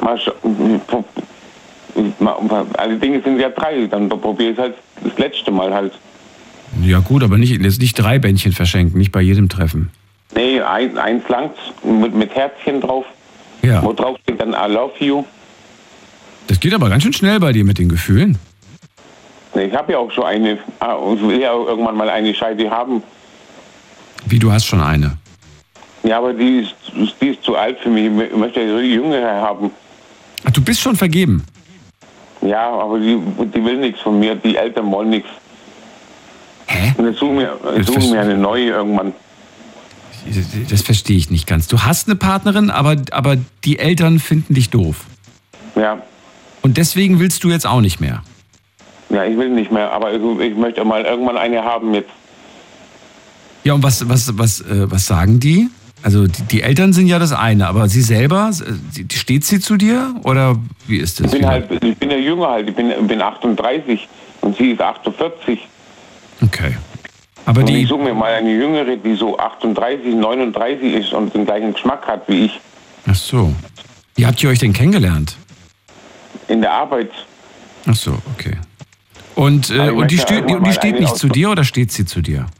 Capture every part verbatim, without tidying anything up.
alle Dinge sind ja drei, dann probiere ich es halt das letzte Mal halt. Ja gut, aber nicht, jetzt nicht drei Bändchen verschenken, nicht bei jedem Treffen. Nee, ein, eins langt mit, mit Herzchen drauf, ja. Wo drauf steht dann I love you. Das geht aber ganz schön schnell bei dir mit den Gefühlen. Nee, ich habe ja auch schon eine, ich will ja irgendwann mal eine Scheide haben. Wie, du hast schon eine? Ja, aber die ist, die ist zu alt für mich, ich möchte eine jüngere haben. Ach, du bist schon vergeben? Ja, aber die, die will nichts von mir, die Eltern wollen nichts. Hä? Und jetzt suchen wir, suchen wir eine neue irgendwann. Das verstehe ich nicht ganz. Du hast eine Partnerin, aber, aber die Eltern finden dich doof. Ja. Und deswegen willst du jetzt auch nicht mehr? Ja, ich will nicht mehr, aber ich, ich möchte mal irgendwann eine haben jetzt. Ja, und was, was, was, äh, was sagen die? Also die, die Eltern sind ja das eine, aber sie selber, äh, steht sie zu dir oder wie ist das? Ich bin halt, ich bin ja jünger halt, ich bin, bin achtunddreißig und sie ist achtundvierzig. Okay. Aber und die... ich suche mir mal eine jüngere, die so achtunddreißig, neununddreißig ist und den gleichen Geschmack hat wie ich. Ach so. Wie habt ihr euch denn kennengelernt? In der Arbeit. Ach so, okay. Und, äh, und die, stü- die, die steht nicht zu dir oder steht sie zu dir?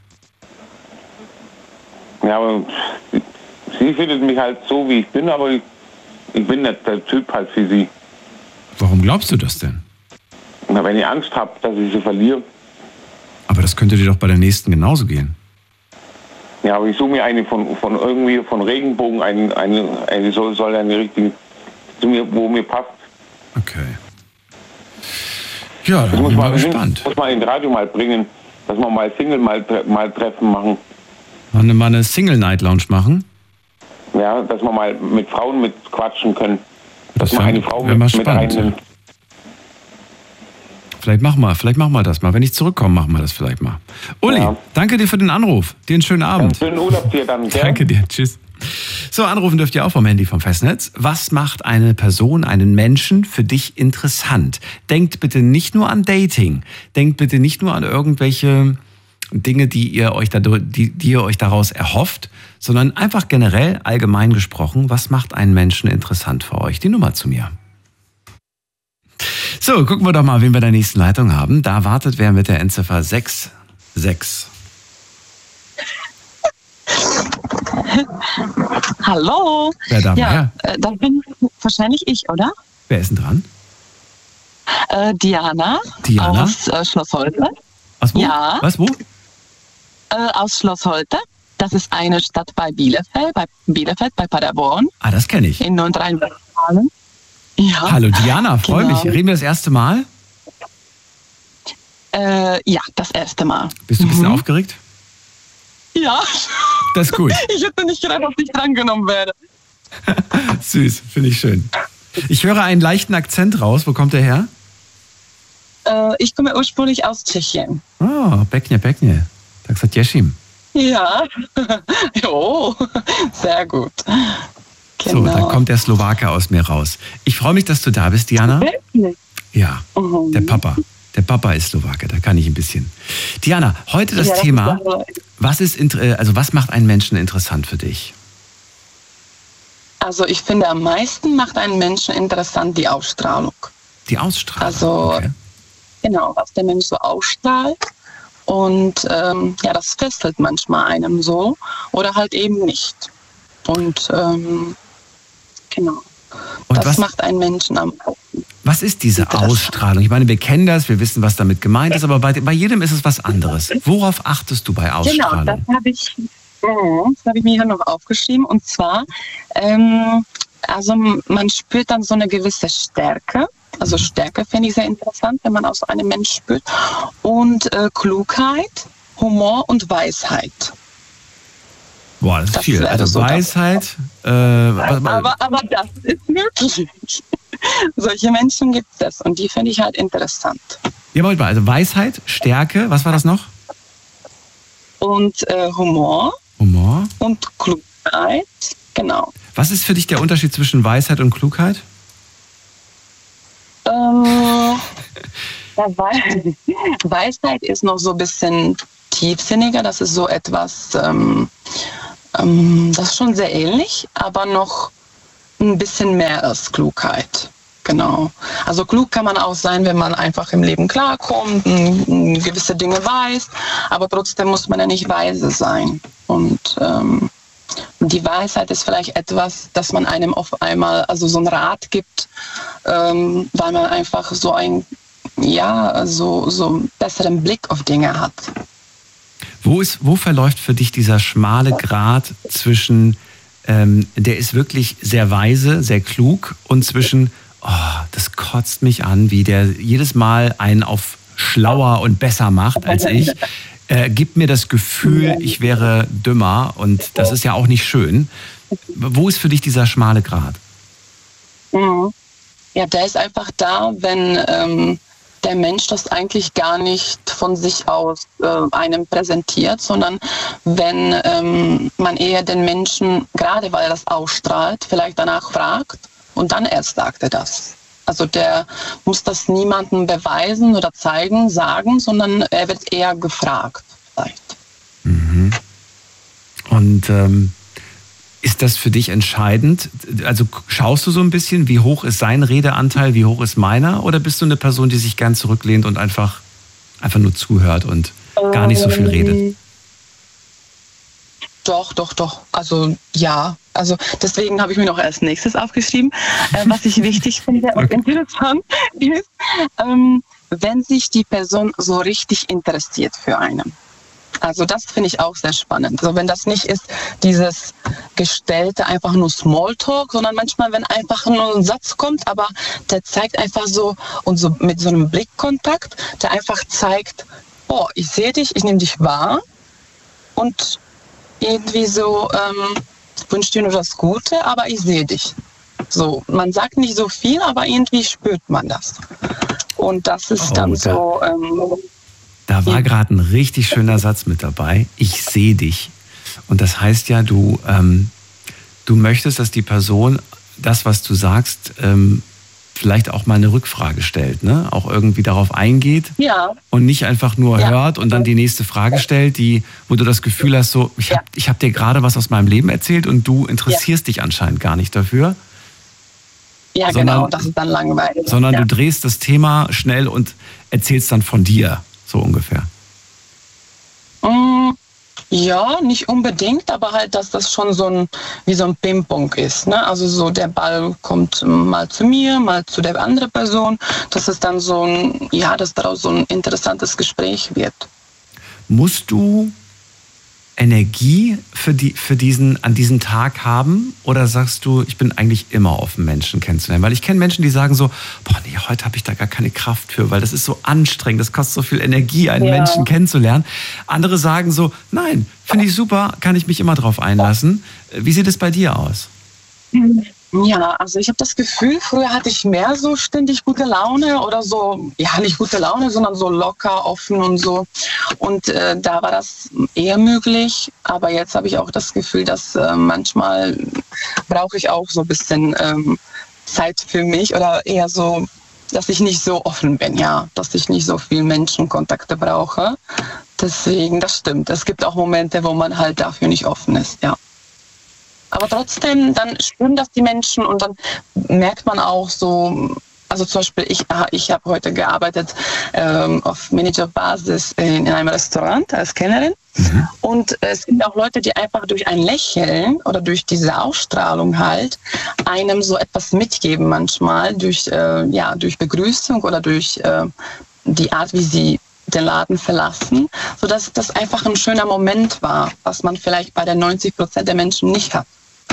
Ja, aber sie findet mich halt so, wie ich bin, aber ich, ich bin nicht der Typ halt für sie. Warum glaubst du das denn? Na, wenn ich Angst habe, dass ich sie verliere. Aber das könnte dir doch bei der nächsten genauso gehen. Ja, aber ich suche mir eine von, von irgendwie, von Regenbogen, eine, eine, eine soll, soll eine richtige, zu mir, wo mir passt. Okay. Ja, dann bin ich mal gespannt. Muss man in Radio mal bringen, dass wir mal Single mal, mal Treffen machen. Mal eine, mal eine Single-Night-Lounge machen? Ja, dass wir mal mit Frauen mit quatschen können. Das dass man eine Frau mit, mit reinnimmt. Vielleicht machen wir, vielleicht machen wir das mal. Wenn ich zurückkomme, machen wir das vielleicht mal. Uli, ja. Danke dir für den Anruf. Dir einen schönen Abend. Ja, schönen Urlaub dir dann, gell? Danke dir. Tschüss. So, anrufen dürft ihr auch vom Handy vom Festnetz. Was macht eine Person, einen Menschen für dich interessant? Denkt bitte nicht nur an Dating. Denkt bitte nicht nur an irgendwelche Dinge, die ihr euch, dadurch, die, die ihr euch daraus erhofft, sondern einfach generell, allgemein gesprochen, was macht einen Menschen interessant für euch? Die Nummer zu mir. So, gucken wir doch mal, wen wir in der nächsten Leitung haben. Da wartet wer mit der Endziffer sechs sechs. Hallo. Wer da ja, äh, dann bin wahrscheinlich ich, oder? Wer ist denn dran? Äh, Diana. Diana? Aus äh, Schloss Holte. Aus wo? Ja. Was, wo? Äh, aus Schloss Holte. Das ist eine Stadt bei Bielefeld, bei Bielefeld, bei Paderborn. Ah, das kenne ich. In Nordrhein-Westfalen. Ja. Hallo Diana, freue genau. mich. Reden wir das erste Mal? Äh, ja, das erste Mal. Bist du ein bisschen mhm. aufgeregt? Ja. Das ist gut. Ich hätte nicht gedacht, dass ich drangenommen werde. Süß, finde ich schön. Ich höre einen leichten Akzent raus. Wo kommt der her? Äh, ich komme ursprünglich aus Tschechien. Oh, Pekne, Pekne. Tak se těším. Ja. Jo, sehr gut. Genau. So, dann kommt der Slowake aus mir raus. Ich freue mich, dass du da bist, Diana. Wirklich? Ja, mhm. der Papa. Der Papa ist Slowake, da kann ich ein bisschen. Diana, heute das ja, Thema, das was ist, also was macht einen Menschen interessant für dich? Also ich finde, am meisten macht einen Menschen interessant die Ausstrahlung. Die Ausstrahlung? Also, okay. Genau, was der Mensch so ausstrahlt. Und ähm, ja, das fesselt manchmal einem so oder halt eben nicht. Und ähm, genau, Und das was, macht einen Menschen am meisten. Was ist diese Ausstrahlung? Ich meine, wir kennen das, wir wissen, was damit gemeint ist, aber bei, bei jedem ist es was anderes. Worauf achtest du bei Ausstrahlung? Genau, das habe ich, das habe ich mir hier noch aufgeschrieben. Und zwar, ähm, also man spürt dann so eine gewisse Stärke. Also Stärke finde ich sehr interessant, wenn man aus einem Menschen spürt. Und äh, Klugheit, Humor und Weisheit. Boah, das ist das viel. Also so Weisheit. Äh, aber, aber das ist möglich. Solche Menschen gibt es und die finde ich halt interessant. Ja, mal, also Weisheit, Stärke, was war das noch? Und äh, Humor. Humor. Und Klugheit, genau. Was ist für dich der Unterschied zwischen Weisheit und Klugheit? Ähm, Weisheit ist noch so ein bisschen tiefsinniger, das ist so etwas, ähm, ähm, das ist schon sehr ähnlich, aber noch ein bisschen mehr als Klugheit. Genau. Also klug kann man auch sein, wenn man einfach im Leben klarkommt, m, gewisse Dinge weiß, aber trotzdem muss man ja nicht weise sein. Und ähm, die Weisheit ist vielleicht etwas, dass man einem auf einmal also so einen Rat gibt, ähm, weil man einfach so ein ja so so einen besseren Blick auf Dinge hat. Wo ist, wo verläuft für dich dieser schmale Grat zwischen, ähm, der ist wirklich sehr weise, sehr klug, und zwischen, oh, das kotzt mich an, wie der jedes Mal einen auf schlauer und besser macht als ich, äh, gibt mir das Gefühl, ich wäre dümmer, und das ist ja auch nicht schön. Wo ist für dich dieser schmale Grat? Ja, der ist einfach da, wenn ähm, der Mensch das eigentlich gar nicht von sich aus äh, einem präsentiert, sondern wenn ähm, man eher den Menschen, gerade weil er das ausstrahlt, vielleicht danach fragt und dann erst sagt er das. Also der muss das niemandem beweisen oder zeigen, sagen, sondern er wird eher gefragt vielleicht. Mhm. Und ähm, ist das für dich entscheidend? Also schaust du so ein bisschen, wie hoch ist sein Redeanteil, wie hoch ist meiner? Oder bist du eine Person, die sich gern zurücklehnt und einfach, einfach nur zuhört und gar nicht so viel redet? Doch, doch, doch. Also ja. Also deswegen habe ich mir noch als nächstes aufgeschrieben, äh, was ich wichtig finde und interessant ist, ähm, wenn sich die Person so richtig interessiert für einen. Also das finde ich auch sehr spannend. Also wenn das nicht ist dieses gestellte einfach nur Smalltalk, sondern manchmal, wenn einfach nur ein Satz kommt, aber der zeigt einfach so und so mit so einem Blickkontakt, der einfach zeigt, oh, ich sehe dich, ich nehme dich wahr und irgendwie so ähm, wünsche dir nur das Gute, aber ich sehe dich. So, man sagt nicht so viel, aber irgendwie spürt man das. Und das ist oh, dann da. so... Ähm, Da war gerade ein richtig schöner Satz mit dabei. Ich sehe dich. Und das heißt ja, du, ähm, du möchtest, dass die Person das, was du sagst, ähm, vielleicht auch mal eine Rückfrage stellt, ne? Auch irgendwie darauf eingeht, ja. Und nicht einfach nur ja. hört und dann die nächste Frage stellt, die, wo du das Gefühl hast, so, ich habe ich hab dir gerade was aus meinem Leben erzählt und du interessierst ja. dich anscheinend gar nicht dafür. Ja, sondern, genau, das ist dann langweilig. Sondern ja. du drehst das Thema schnell und erzählst dann von dir. So ungefähr. Mm, ja, nicht unbedingt, aber halt, dass das schon so ein, wie so ein Ping-Pong ist. Ne? Also so der Ball kommt mal zu mir, mal zu der anderen Person. Dass es dann so ein, ja, dass daraus so ein interessantes Gespräch wird. Musst du Energie für, die, für diesen, an diesem Tag haben? Oder sagst du, ich bin eigentlich immer offen, Menschen kennenzulernen? Weil ich kenne Menschen, die sagen so, boah, nee, heute habe ich da gar keine Kraft für, weil das ist so anstrengend, das kostet so viel Energie, einen ja. Menschen kennenzulernen. Andere sagen so, nein, finde ich super, kann ich mich immer drauf einlassen. Wie sieht es bei dir aus? Ja, also ich habe das Gefühl, früher hatte ich mehr so ständig gute Laune oder so, ja, nicht gute Laune, sondern so locker, offen und so. Und äh, da war das eher möglich. Aber jetzt habe ich auch das Gefühl, dass äh, manchmal brauche ich auch so ein bisschen ähm, Zeit für mich oder eher so, dass ich nicht so offen bin, ja, dass ich nicht so viel Menschenkontakte brauche. Deswegen, das stimmt. Es gibt auch Momente, wo man halt dafür nicht offen ist, ja. Aber trotzdem, dann spüren das die Menschen und dann merkt man auch so, also zum Beispiel, ich, ich habe heute gearbeitet ähm, auf Managerbasis in, in einem Restaurant als Kellnerin. Mhm. Und es gibt auch Leute, die einfach durch ein Lächeln oder durch diese Ausstrahlung halt einem so etwas mitgeben manchmal, durch, äh, ja, durch Begrüßung oder durch äh, die Art, wie sie den Laden verlassen, sodass das einfach ein schöner Moment war, was man vielleicht bei den neunzig Prozent der Menschen nicht hat.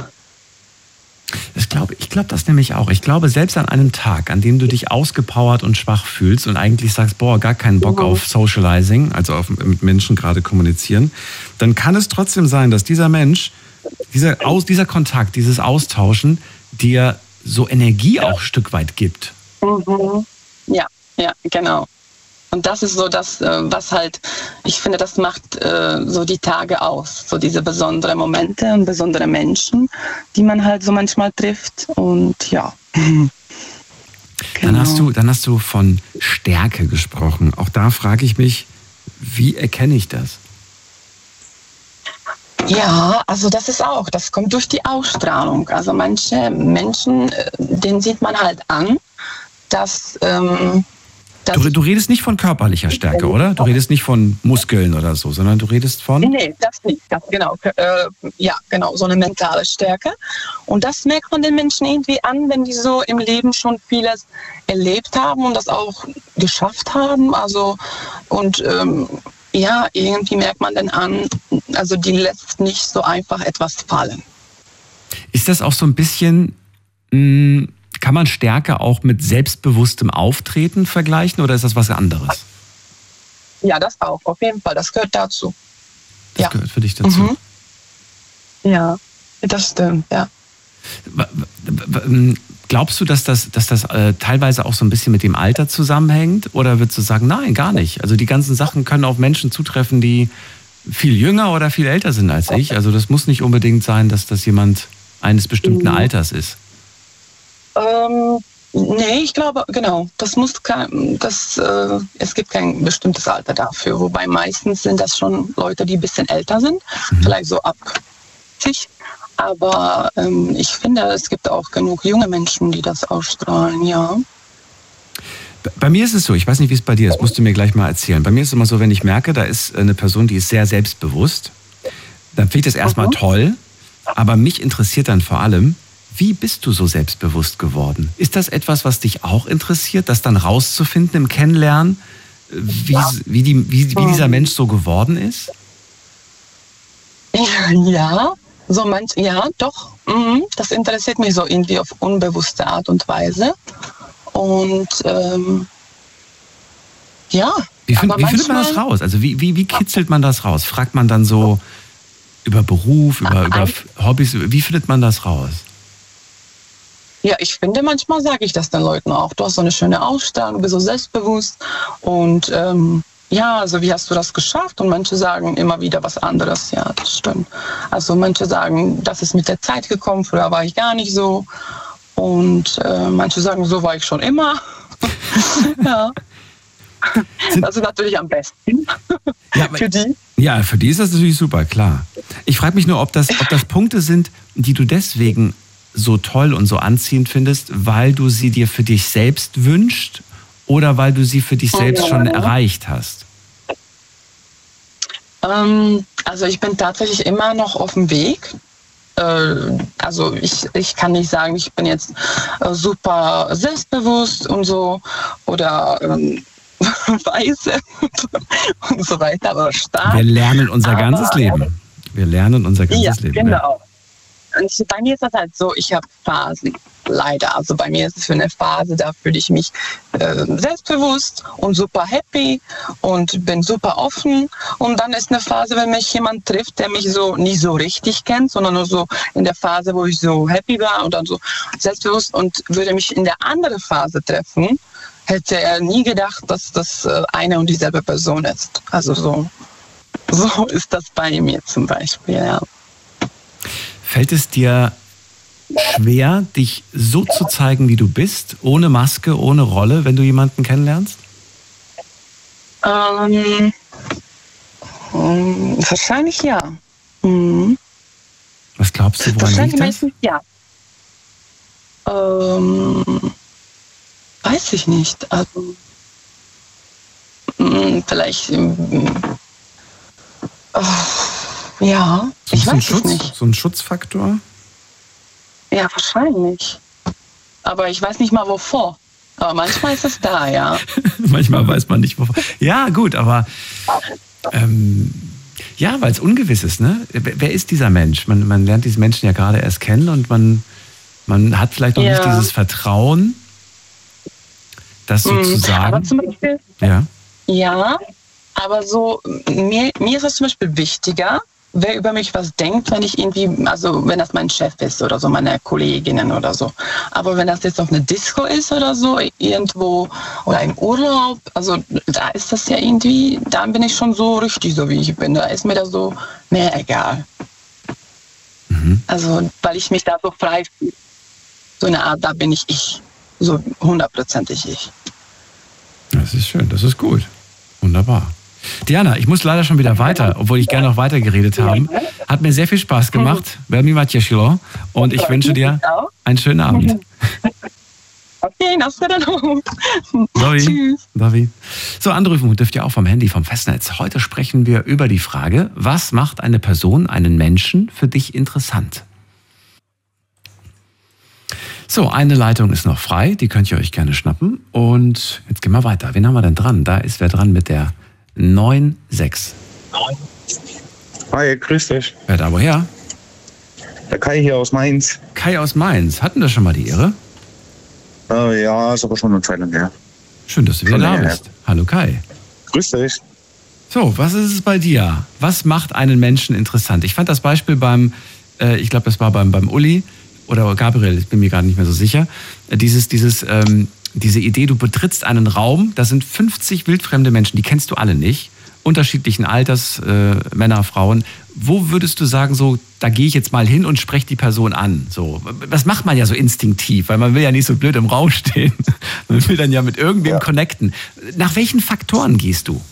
Ich glaube, ich glaube das nämlich auch. Ich glaube, selbst an einem Tag, an dem du dich ausgepowert und schwach fühlst und eigentlich sagst, boah, gar keinen Bock mhm. auf Socializing, also auf, mit Menschen gerade kommunizieren, dann kann es trotzdem sein, dass dieser Mensch, dieser, aus, dieser Kontakt, dieses Austauschen dir so Energie auch ein Stück weit gibt. Mhm. Ja, ja, genau. Und das ist so das, was halt, ich finde, das macht äh, so die Tage aus. So diese besonderen Momente und besondere Menschen, die man halt so manchmal trifft. Und ja. Genau. Dann hast du, dann hast du von Stärke gesprochen. Auch da frage ich mich, wie erkenne ich das? Ja, also das ist auch, das kommt durch die Ausstrahlung. Also manche Menschen, äh, denen sieht man halt an, dass... Ähm, dass Du, du redest nicht von körperlicher Stärke, oder? Du redest nicht von Muskeln oder so, sondern du redest von... Nee, das nicht. Das, genau. Äh, ja, genau, so eine mentale Stärke. Und das merkt man den Menschen irgendwie an, wenn die so im Leben schon vieles erlebt haben und das auch geschafft haben. Also, und ähm, ja, irgendwie merkt man dann an, also die lässt nicht so einfach etwas fallen. Ist das auch so ein bisschen... Mh, kann man Stärke auch mit selbstbewusstem Auftreten vergleichen oder ist das was anderes? Ja, das auch, auf jeden Fall. Das gehört dazu. Das ja. gehört für dich dazu. Mhm. Ja, das stimmt, ja. Glaubst du, dass das, dass das äh, teilweise auch so ein bisschen mit dem Alter zusammenhängt? Oder würdest du sagen, nein, gar nicht? Also die ganzen Sachen können auf Menschen zutreffen, die viel jünger oder viel älter sind als ich. Also das muss nicht unbedingt sein, dass das jemand eines bestimmten Mhm. Alters ist. Ähm, nee, ich glaube, genau, das muss kein, das, äh, es gibt kein bestimmtes Alter dafür. Wobei meistens sind das schon Leute, die ein bisschen älter sind, Mhm. vielleicht so ab zig. Aber ähm, ich finde, es gibt auch genug junge Menschen, die das ausstrahlen, ja. Bei mir ist es so, ich weiß nicht, wie es bei dir ist, musst du mir gleich mal erzählen. Bei mir ist es immer so, wenn ich merke, da ist eine Person, die ist sehr selbstbewusst, dann finde ich das erstmal Mhm. toll, aber mich interessiert dann vor allem, wie bist du so selbstbewusst geworden? Ist das etwas, was dich auch interessiert, das dann rauszufinden im Kennenlernen, wie, wie, die, wie, wie dieser Mensch so geworden ist? Ja, so manch, ja, doch. Mhm, das interessiert mich so irgendwie auf unbewusste Art und Weise. Und ähm, ja. Wie, find, aber wie findet man das manchmal- raus? Also wie, wie, wie kitzelt man das raus? Fragt man dann so über Beruf, über, über Hobbys, wie findet man das raus? Ja, ich finde, manchmal sage ich das den Leuten auch. Du hast so eine schöne Ausstrahlung, du bist so selbstbewusst. Und ähm, ja, also wie hast du das geschafft? Und manche sagen immer wieder was anderes. Ja, das stimmt. Also manche sagen, das ist mit der Zeit gekommen, früher war ich gar nicht so. Und äh, manche sagen, so war ich schon immer. Ja. Das ist natürlich am besten Ja, aber- für die. Ja, für die ist das natürlich super, klar. Ich frage mich nur, ob das, ob das Punkte sind, die du deswegen so toll und so anziehend findest, weil du sie dir für dich selbst wünschst oder weil du sie für dich selbst schon erreicht hast. Ähm, also ich bin tatsächlich immer noch auf dem Weg. Äh, also ich, ich kann nicht sagen, ich bin jetzt äh, super selbstbewusst und so oder ähm, weise und so weiter, aber stark. Wir lernen unser Aber- ganzes Leben. Wir lernen unser ganzes Ja, Leben. genau. Und bei mir ist das halt so, ich habe Phasen, leider. Also bei mir ist es für eine Phase, da fühle ich mich äh, selbstbewusst und super happy und bin super offen. Und dann ist eine Phase, wenn mich jemand trifft, der mich so nicht so richtig kennt, sondern nur so in der Phase, wo ich so happy war und dann so selbstbewusst und würde mich in der anderen Phase treffen, hätte er nie gedacht, dass das äh, eine und dieselbe Person ist. Also so, so ist das bei mir zum Beispiel, ja. Fällt es dir schwer, dich so zu zeigen, wie du bist, ohne Maske, ohne Rolle, wenn du jemanden kennenlernst? Ähm, ähm, wahrscheinlich ja. Mhm. Was glaubst du, woran Wahrscheinlich liegt das? meistens ja. Ähm, weiß ich nicht. Also, mh, vielleicht. Mh, äh, ja, So ich ein weiß es Schutz, nicht. so ein Schutzfaktor? Ja, wahrscheinlich. Aber ich weiß nicht mal wovor. Aber manchmal ist es da, ja. Manchmal weiß man nicht, wovon. Ja, gut, aber ähm, ja, weil es ungewiss ist, ne? Wer wer ist dieser Mensch? Man, man lernt diesen Menschen ja gerade erst kennen und man, man hat vielleicht noch Ja. nicht dieses Vertrauen, das Mhm. Aber sozusagen. zum Beispiel, Ja. ja, aber so, mir, mir ist es zum Beispiel wichtiger, wer über mich was denkt, wenn ich irgendwie, also wenn das mein Chef ist oder so, meine Kolleginnen oder so. Aber wenn das jetzt auf eine Disco ist oder so, irgendwo oder im Urlaub, also da ist das ja irgendwie, da bin ich schon so richtig so, wie ich bin. Da ist mir das so mehr egal. Mhm. Also, weil ich mich da so frei fühle. So eine Art, da bin ich ich. So hundertprozentig ich. Das ist schön, das ist gut. Wunderbar. Diana, ich muss leider schon wieder weiter, obwohl ich gerne noch weiter geredet habe. Hat mir sehr viel Spaß gemacht. Velmi ma těšilo. Und ich wünsche dir einen schönen Abend. Okay, nashledanou. Tschüss. Davi. So, anrufen dürft ihr auch vom Handy, vom Festnetz. Heute sprechen wir über die Frage, was macht eine Person, einen Menschen für dich interessant? So, eine Leitung ist noch frei, die könnt ihr euch gerne schnappen. Und jetzt gehen wir weiter. Wen haben wir denn dran? Da ist wer dran mit der neun sechs. Hi, grüß dich. Wer da woher? Der Kai hier aus Mainz. Kai aus Mainz. Hatten wir schon mal die Ehre? Äh, ja, ist aber schon eine Zeit lang her. Schön, dass du wieder da bist. Her. Hallo Kai. Grüß dich. So, was ist es bei dir? Was macht einen Menschen interessant? Ich fand das Beispiel beim, äh, ich glaube, das war beim, beim Uli oder Gabriel, ich bin mir gerade nicht mehr so sicher, äh, dieses, dieses, ähm, diese Idee, du betrittst einen Raum, da sind fünfzig wildfremde Menschen, die kennst du alle nicht, unterschiedlichen Alters, äh, Männer, Frauen. Wo würdest du sagen, so, da gehe ich jetzt mal hin und spreche die Person an? So, das macht man ja so instinktiv, weil man will ja nicht so blöd im Raum stehen. Man will dann ja mit irgendwem ja. connecten. Nach welchen Faktoren gehst du?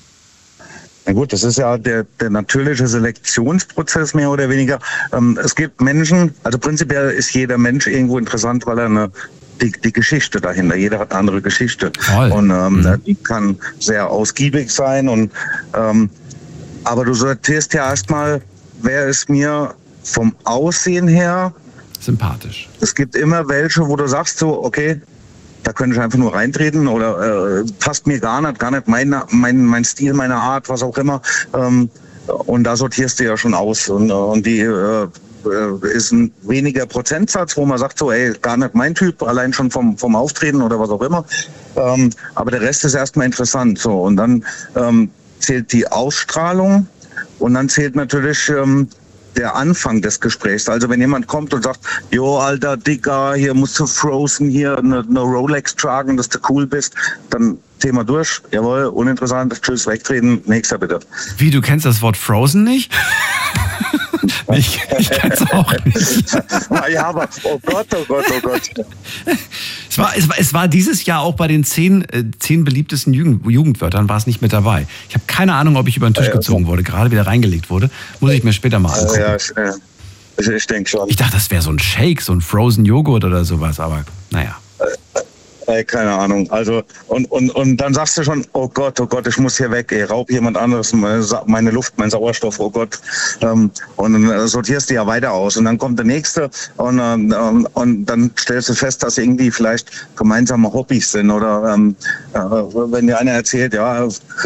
Na gut, das ist ja der, der natürliche Selektionsprozess mehr oder weniger. Ähm, es gibt Menschen, also prinzipiell ist jeder Mensch irgendwo interessant, weil er eine Die, die Geschichte dahinter. Jeder hat eine andere Geschichte. Toll. Und ähm, mhm. die kann sehr ausgiebig sein. Und ähm, aber du sortierst ja erstmal, wer ist mir vom Aussehen her sympathisch. Es gibt immer welche, wo du sagst so, okay, da könnte ich einfach nur reintreten oder äh, passt mir gar nicht, gar nicht mein, mein, mein Stil, meine Art, was auch immer. Ähm, und da sortierst du ja schon aus. Und, und die äh, ist ein weniger Prozentsatz, wo man sagt so, ey, gar nicht mein Typ, allein schon vom, vom Auftreten oder was auch immer. Ähm, aber der Rest ist erstmal interessant. So. Und dann ähm, zählt die Ausstrahlung und dann zählt natürlich ähm, der Anfang des Gesprächs. Also wenn jemand kommt und sagt, jo, alter Dicker, hier musst du Frozen, hier eine, eine Rolex tragen, dass du cool bist, dann Thema durch. Jawohl, uninteressant, tschüss, wegtreten, nächster bitte. Wie, du kennst das Wort Frozen nicht? Ich, ich kann es auch nicht. Ja, aber oh Gott, oh Gott, oh Gott. Es war, es war, es war dieses Jahr auch bei den zehn, äh, zehn beliebtesten Jugend, Jugendwörtern war es nicht mit dabei. Ich habe keine Ahnung, ob ich über den Tisch ja, gezogen wurde, gerade wieder reingelegt wurde. Muss ich mir später mal angucken. Ja, ich, ich, ich denke schon. Ich dachte, das wäre so ein Shake, so ein Frozen Joghurt oder sowas, aber naja. Ey, keine Ahnung. Also und, und, und dann sagst du schon, oh Gott, oh Gott, ich muss hier weg, ey, raub jemand anderes meine Luft, mein Sauerstoff, oh Gott. Ähm, und dann sortierst du ja weiter aus. Und dann kommt der nächste und, ähm, und dann stellst du fest, dass irgendwie vielleicht gemeinsame Hobbys sind. Oder ähm, äh, wenn dir einer erzählt, ja,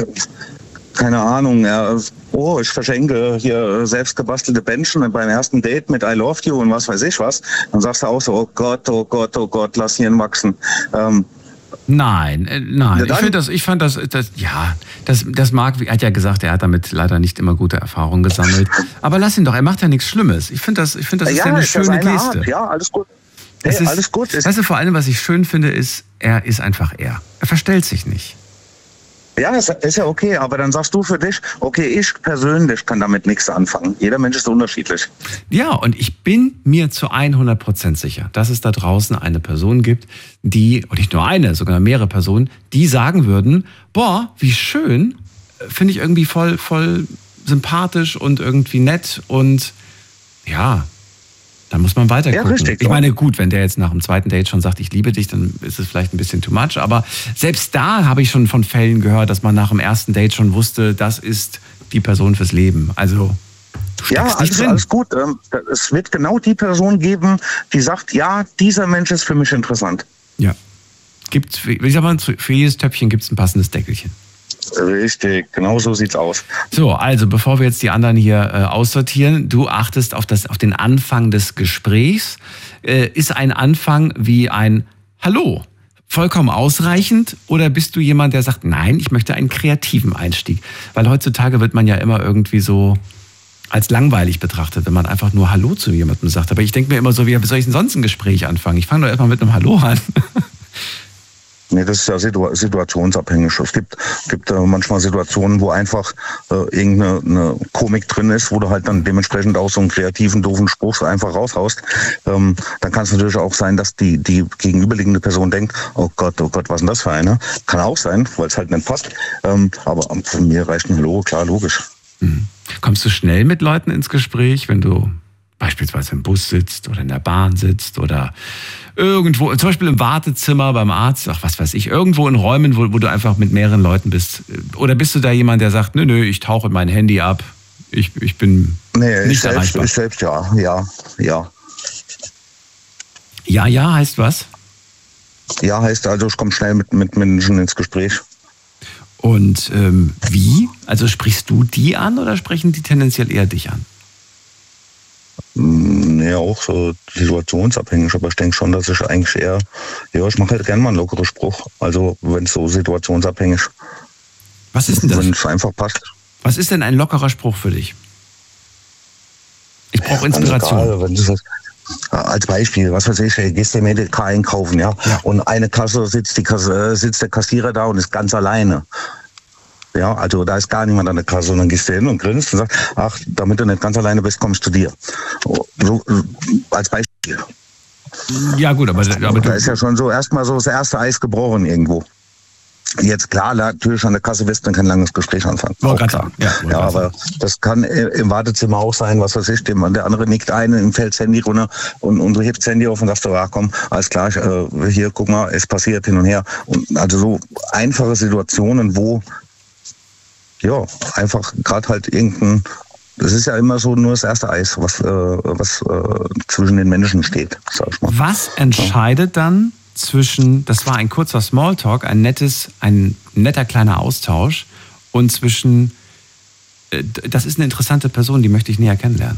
keine Ahnung, ja, oh, ich verschenke hier selbst gebastelte Bändchen beim ersten Date mit I love you und was weiß ich was, dann sagst du auch so, oh Gott, oh Gott, oh Gott, lass ihn wachsen. Ähm, Nein, äh, nein. Ich finde das, ich fand das, das, ja, das, das Marc hat ja gesagt, er hat damit leider nicht immer gute Erfahrungen gesammelt. Aber lass ihn doch, er macht ja nichts Schlimmes. Ich finde das, ich finde das ist ja, ja eine schöne Geste. Art. Ja, alles gut. Hey, ist, alles gut. Weißt du, vor allem, was ich schön finde, ist, er ist einfach er. Er verstellt sich nicht. Ja, das ist ja okay, aber dann sagst du für dich, okay, ich persönlich kann damit nichts anfangen. Jeder Mensch ist unterschiedlich. Ja, und ich bin mir zu hundert Prozent sicher, dass es da draußen eine Person gibt, die, und nicht nur eine, sogar mehrere Personen, die sagen würden, boah, wie schön, finde ich irgendwie voll, voll sympathisch und irgendwie nett und ja, dann muss man weiter gucken. Ja, richtig, ich meine, gut, wenn der jetzt nach dem zweiten Date schon sagt, ich liebe dich, dann ist es vielleicht ein bisschen too much. Aber selbst da habe ich schon von Fällen gehört, dass man nach dem ersten Date schon wusste, das ist die Person fürs Leben. Also, du steckst ja, nicht alles, drin. alles gut. Es wird genau die Person geben, die sagt, ja, dieser Mensch ist für mich interessant. Ja. Gibt's, ich sag mal, für jedes Töpfchen gibt es ein passendes Deckelchen. Richtig, genau so sieht's aus. So, also bevor wir jetzt die anderen hier äh, aussortieren, du achtest auf, das, auf den Anfang des Gesprächs. Äh, ist ein Anfang wie ein Hallo vollkommen ausreichend oder bist du jemand, der sagt, nein, ich möchte einen kreativen Einstieg? Weil heutzutage wird man ja immer irgendwie so als langweilig betrachtet, wenn man einfach nur Hallo zu jemandem sagt. Aber ich denke mir immer so, wie soll ich denn sonst ein Gespräch anfangen? Ich fange doch erstmal mit einem Hallo an. Nee, das ist ja situ- situationsabhängig. Es gibt, gibt äh, manchmal Situationen, wo einfach äh, irgendeine eine Komik drin ist, wo du halt dann dementsprechend auch so einen kreativen, doofen Spruch einfach raushaust. Ähm, dann kann es natürlich auch sein, dass die, die gegenüberliegende Person denkt, oh Gott, oh Gott, was ist denn das für eine? Kann auch sein, weil es halt nicht passt. Ähm, aber von mir reicht ein Hallo, klar, logisch. Mhm. Kommst du schnell mit Leuten ins Gespräch, wenn du beispielsweise im Bus sitzt oder in der Bahn sitzt oder irgendwo, zum Beispiel im Wartezimmer beim Arzt, ach was weiß ich, irgendwo in Räumen, wo, wo du einfach mit mehreren Leuten bist? Oder bist du da jemand, der sagt, nö, nö, ich tauche mein Handy ab, ich, ich bin nee, nicht ich selbst, erreichbar? ich selbst, ja, ja, ja. Ja, ja, heißt was? Ja, heißt also, ich komme schnell mit, mit Menschen ins Gespräch. Und ähm, wie? Also sprichst du die an oder sprechen die tendenziell eher dich an? Ja, auch so situationsabhängig, aber ich denke schon, dass ich eigentlich eher, ja, ich mache halt gerne mal einen lockeren Spruch, also wenn es so situationsabhängig, Was ist denn das? wenn es einfach passt. Was ist denn ein lockerer Spruch für dich? Ich brauche Ganz Inspiration. egal, wenn das, als Beispiel, was weiß ich, gehst du im Edeka einkaufen, ja, Ja. und eine Kasse sitzt, die Kasse, sitzt der Kassierer da und ist ganz alleine. Ja, also da ist gar niemand an der Kasse und dann gehst du hin und grinst und sagst, ach, damit du nicht ganz alleine bist, kommst du zu dir. So, als Beispiel. Ja gut, aber, aber Da du, ist ja schon so erstmal so das erste Eis gebrochen irgendwo. Jetzt klar, natürlich an der Kasse wirst du dann kein langes Gespräch anfangen. Wollte Auch grad klar. sagen, ja, wollte Ja, grad aber das kann im Wartezimmer auch sein, was weiß ich, dem, der andere nickt ein, ihm fällt das Handy runter und, und du hebst das Handy auf und sagst, ach komm, alles klar, ich, äh, hier, guck mal, es passiert hin und her. Und also so einfache Situationen, wo ja, einfach gerade halt irgendein, das ist ja immer so nur das erste Eis, was, äh, was äh, zwischen den Menschen steht, sag ich mal. was entscheidet dann zwischen, das war ein kurzer Smalltalk, ein nettes, ein netter kleiner Austausch und zwischen, äh, das ist eine interessante Person, die möchte ich näher kennenlernen?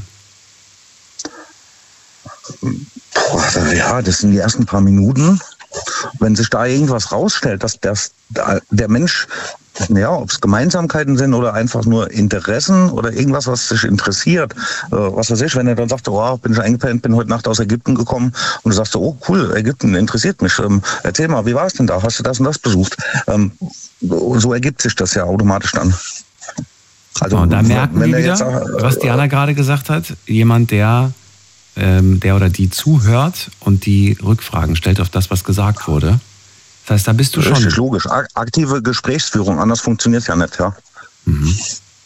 Boah, ja, das sind die ersten paar Minuten. Wenn sich da irgendwas rausstellt, dass das, der Mensch, ja, ob es Gemeinsamkeiten sind oder einfach nur Interessen oder irgendwas, was sich interessiert, äh, was weiß ich, wenn er dann sagt, oh, bin ich eingepennt, bin heute Nacht aus Ägypten gekommen und du sagst, oh cool, Ägypten interessiert mich, ähm, erzähl mal, wie war es denn da, hast du das und das besucht? Ähm, so ergibt sich das ja automatisch dann. Also, Und da merken wenn wir er wieder, jetzt sagt, was Diana gerade gesagt hat, jemand, der, ähm, der oder die zuhört und die Rückfragen stellt auf das, was gesagt wurde. Das heißt, da bist du schon. Richtig, logisch. Aktive Gesprächsführung, anders funktioniert es ja nicht, ja. Mhm.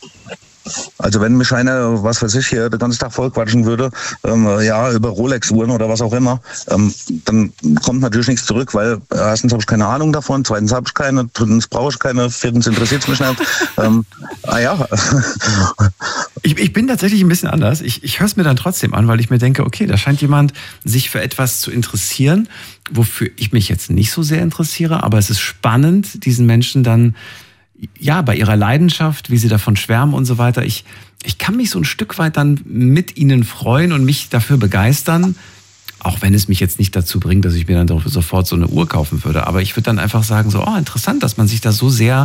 Also wenn mich einer, was weiß ich, hier den ganzen Tag vollquatschen würde, ähm, ja, über Rolex-Uhren oder was auch immer, ähm, dann kommt natürlich nichts zurück, weil erstens habe ich keine Ahnung davon, zweitens habe ich keine, drittens brauche ich keine, viertens interessiert es mich nicht. ähm, ah ja. Ich, ich bin tatsächlich ein bisschen anders. Ich, ich höre es mir dann trotzdem an, weil ich mir denke, okay, da scheint jemand sich für etwas zu interessieren, wofür ich mich jetzt nicht so sehr interessiere, aber es ist spannend, diesen Menschen dann, ja, bei ihrer Leidenschaft, wie sie davon schwärmen und so weiter. Ich, ich kann mich so ein Stück weit dann mit ihnen freuen und mich dafür begeistern, auch wenn es mich jetzt nicht dazu bringt, dass ich mir dann sofort so eine Uhr kaufen würde. Aber ich würde dann einfach sagen, so, oh, interessant, dass man sich da so sehr,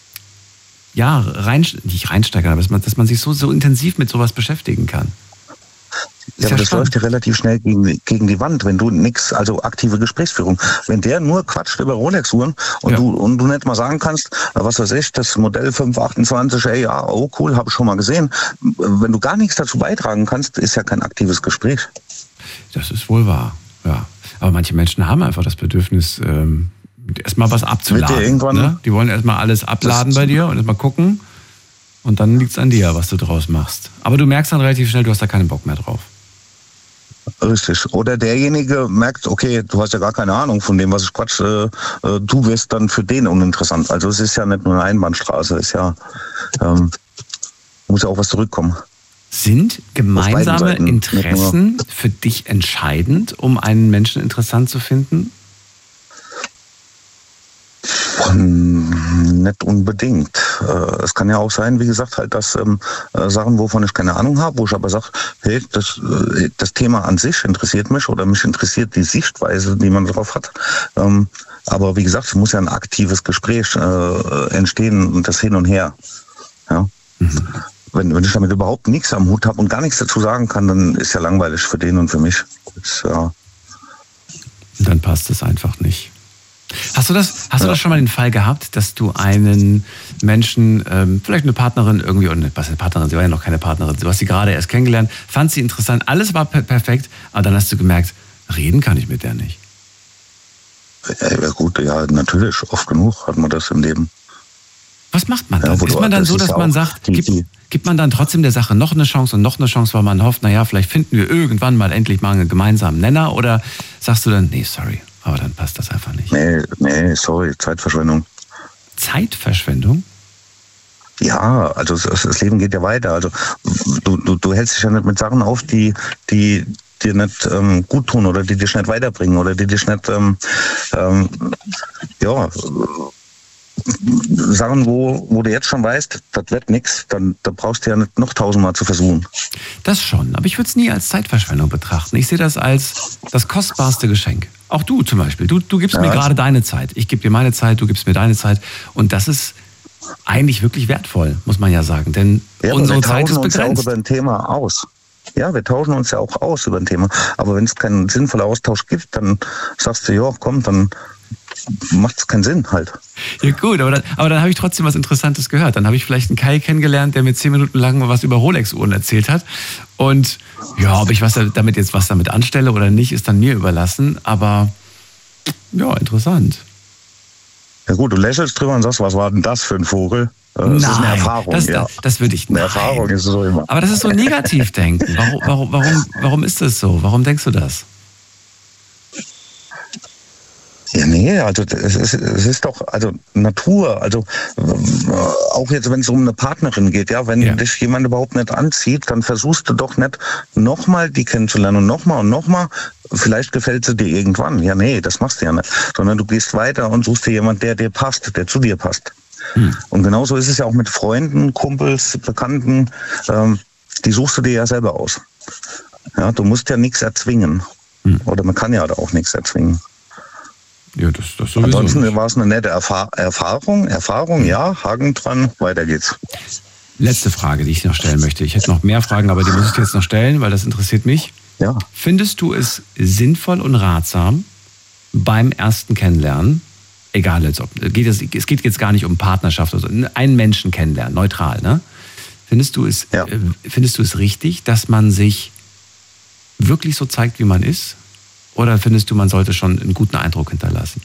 ja, rein, nicht reinsteigern, aber dass man, dass man sich so, so intensiv mit sowas beschäftigen kann. Ja, aber das läuft ja relativ schnell gegen, gegen die Wand, wenn du nix, also aktive Gesprächsführung. Wenn der nur quatscht über Rolex-Uhren und, Ja. du, und du nicht mal sagen kannst, was weiß ich, das Modell fünf achtundzwanzig, ey, ja, oh cool, habe ich schon mal gesehen. Wenn du gar nichts dazu beitragen kannst, ist ja kein aktives Gespräch. Das ist wohl wahr, ja. Aber manche Menschen haben einfach das Bedürfnis, ähm, erstmal was abzuladen. Mit dir irgendwann- Ne? Die wollen erstmal alles abladen bei dir und erstmal gucken. Und dann liegt es an dir, was du draus machst. Aber du merkst dann relativ schnell, du hast da keinen Bock mehr drauf. Richtig. Oder derjenige merkt, okay, du hast ja gar keine Ahnung von dem, was ich quatsch, äh, äh, du wirst dann für den uninteressant. Also es ist ja nicht nur eine Einbahnstraße, es ist ja, ähm, muss ja auch was zurückkommen. Sind gemeinsame Seiten, nicht nur- Interessen für dich entscheidend, um einen Menschen interessant zu finden? Hm, Nicht unbedingt. Äh, Es kann ja auch sein, wie gesagt, halt, dass ähm, äh, Sachen, wovon ich keine Ahnung habe, wo ich aber sage, hey, das, äh, das Thema an sich interessiert mich oder mich interessiert die Sichtweise, die man drauf hat. Ähm, aber wie gesagt, es muss ja ein aktives Gespräch äh, entstehen und das Hin und Her. Ja. Mhm. Wenn, wenn ich damit überhaupt nichts am Hut habe und gar nichts dazu sagen kann, dann ist ja langweilig für den und für mich. Das, ja. Dann passt es einfach nicht. Hast du das, hast du das schon mal den Fall gehabt, dass du einen Menschen, ähm, vielleicht eine Partnerin irgendwie, und was ist eine Partnerin, sie war ja noch keine Partnerin, du hast sie gerade erst kennengelernt, fand sie interessant, alles war per- perfekt, aber dann hast du gemerkt, reden kann ich mit der nicht. Ja, gut, ja, natürlich, oft genug hat man das im Leben. Was macht man dann? Ja, ist man dann das so, dass ist man auch sagt, die- gibt, die- gibt man dann trotzdem der Sache noch eine Chance und noch eine Chance, weil man hofft, naja, vielleicht finden wir irgendwann mal endlich mal einen gemeinsamen Nenner, oder sagst du dann, nee, sorry, aber dann passt das einfach nicht. Nee, nee, sorry, Zeitverschwendung. Zeitverschwendung? Ja, also das, das Leben geht ja weiter. Also du, du, du hältst dich ja nicht mit Sachen auf, die, die dir nicht ähm, gut tun oder die dich nicht weiterbringen oder die dich nicht, ähm, ähm, ja, Sachen, wo, wo du jetzt schon weißt, das wird nichts, dann da brauchst du ja nicht noch tausendmal zu versuchen. Das schon, aber ich würde es nie als Zeitverschwendung betrachten. Ich sehe das als das kostbarste Geschenk. Auch du zum Beispiel. Du, du gibst Ja, mir also- gerade deine Zeit. Ich gebe dir meine Zeit, du gibst mir deine Zeit. Und das ist eigentlich wirklich wertvoll, muss man ja sagen. Denn Ja, aber unsere wir Zeit tauschen ist uns ja auch begrenzt. über ein Thema aus. Ja, wir tauschen uns ja auch aus über ein Thema. Aber wenn es keinen sinnvollen Austausch gibt, dann sagst du, ja, komm, dann macht es keinen Sinn halt. Ja gut, aber dann, aber dann habe ich trotzdem was Interessantes gehört. Dann habe ich vielleicht einen Kai kennengelernt, der mir zehn Minuten lang was über Rolex-Uhren erzählt hat. Und ja, ob ich was damit jetzt was damit anstelle oder nicht, ist dann mir überlassen. Aber ja, interessant. Ja gut, du lächelst drüber und sagst, was war denn das für ein Vogel? Das ist eine Erfahrung, das, ja. das, das würde ich Eine nein. Erfahrung ist es so immer. Aber das ist so negativ denken. Warum, warum, warum, warum ist das so? Warum denkst du das? Ja, nee, also es ist, es ist doch, also Natur, also äh, auch jetzt, wenn es um eine Partnerin geht, ja, wenn Ja. dich jemand überhaupt nicht anzieht, dann versuchst du doch nicht nochmal die kennenzulernen und nochmal und nochmal, vielleicht gefällt sie dir irgendwann. Ja, nee, das machst du ja nicht. Sondern du gehst weiter und suchst dir jemand, der dir passt, der zu dir passt. Hm. Und genauso ist es ja auch mit Freunden, Kumpels, Bekannten, ähm, die suchst du dir ja selber aus. Ja, du musst ja nichts erzwingen. Hm. Oder man kann ja auch nichts erzwingen. Ja, das, das sowieso Ansonsten nicht. war es eine nette Erfahr- Erfahrung. Erfahrung, ja, Haken dran, weiter geht's. Letzte Frage, die ich noch stellen möchte. Ich hätte noch mehr Fragen, aber die muss ich dir jetzt noch stellen, weil das interessiert mich. Ja. Findest du es sinnvoll und ratsam, beim ersten Kennenlernen, egal jetzt ob, geht es, es geht jetzt gar nicht um Partnerschaft oder so, einen Menschen kennenlernen, neutral, ne? Findest du es, Ja. äh, findest du es richtig, dass man sich wirklich so zeigt, wie man ist? Oder findest du, man sollte schon einen guten Eindruck hinterlassen?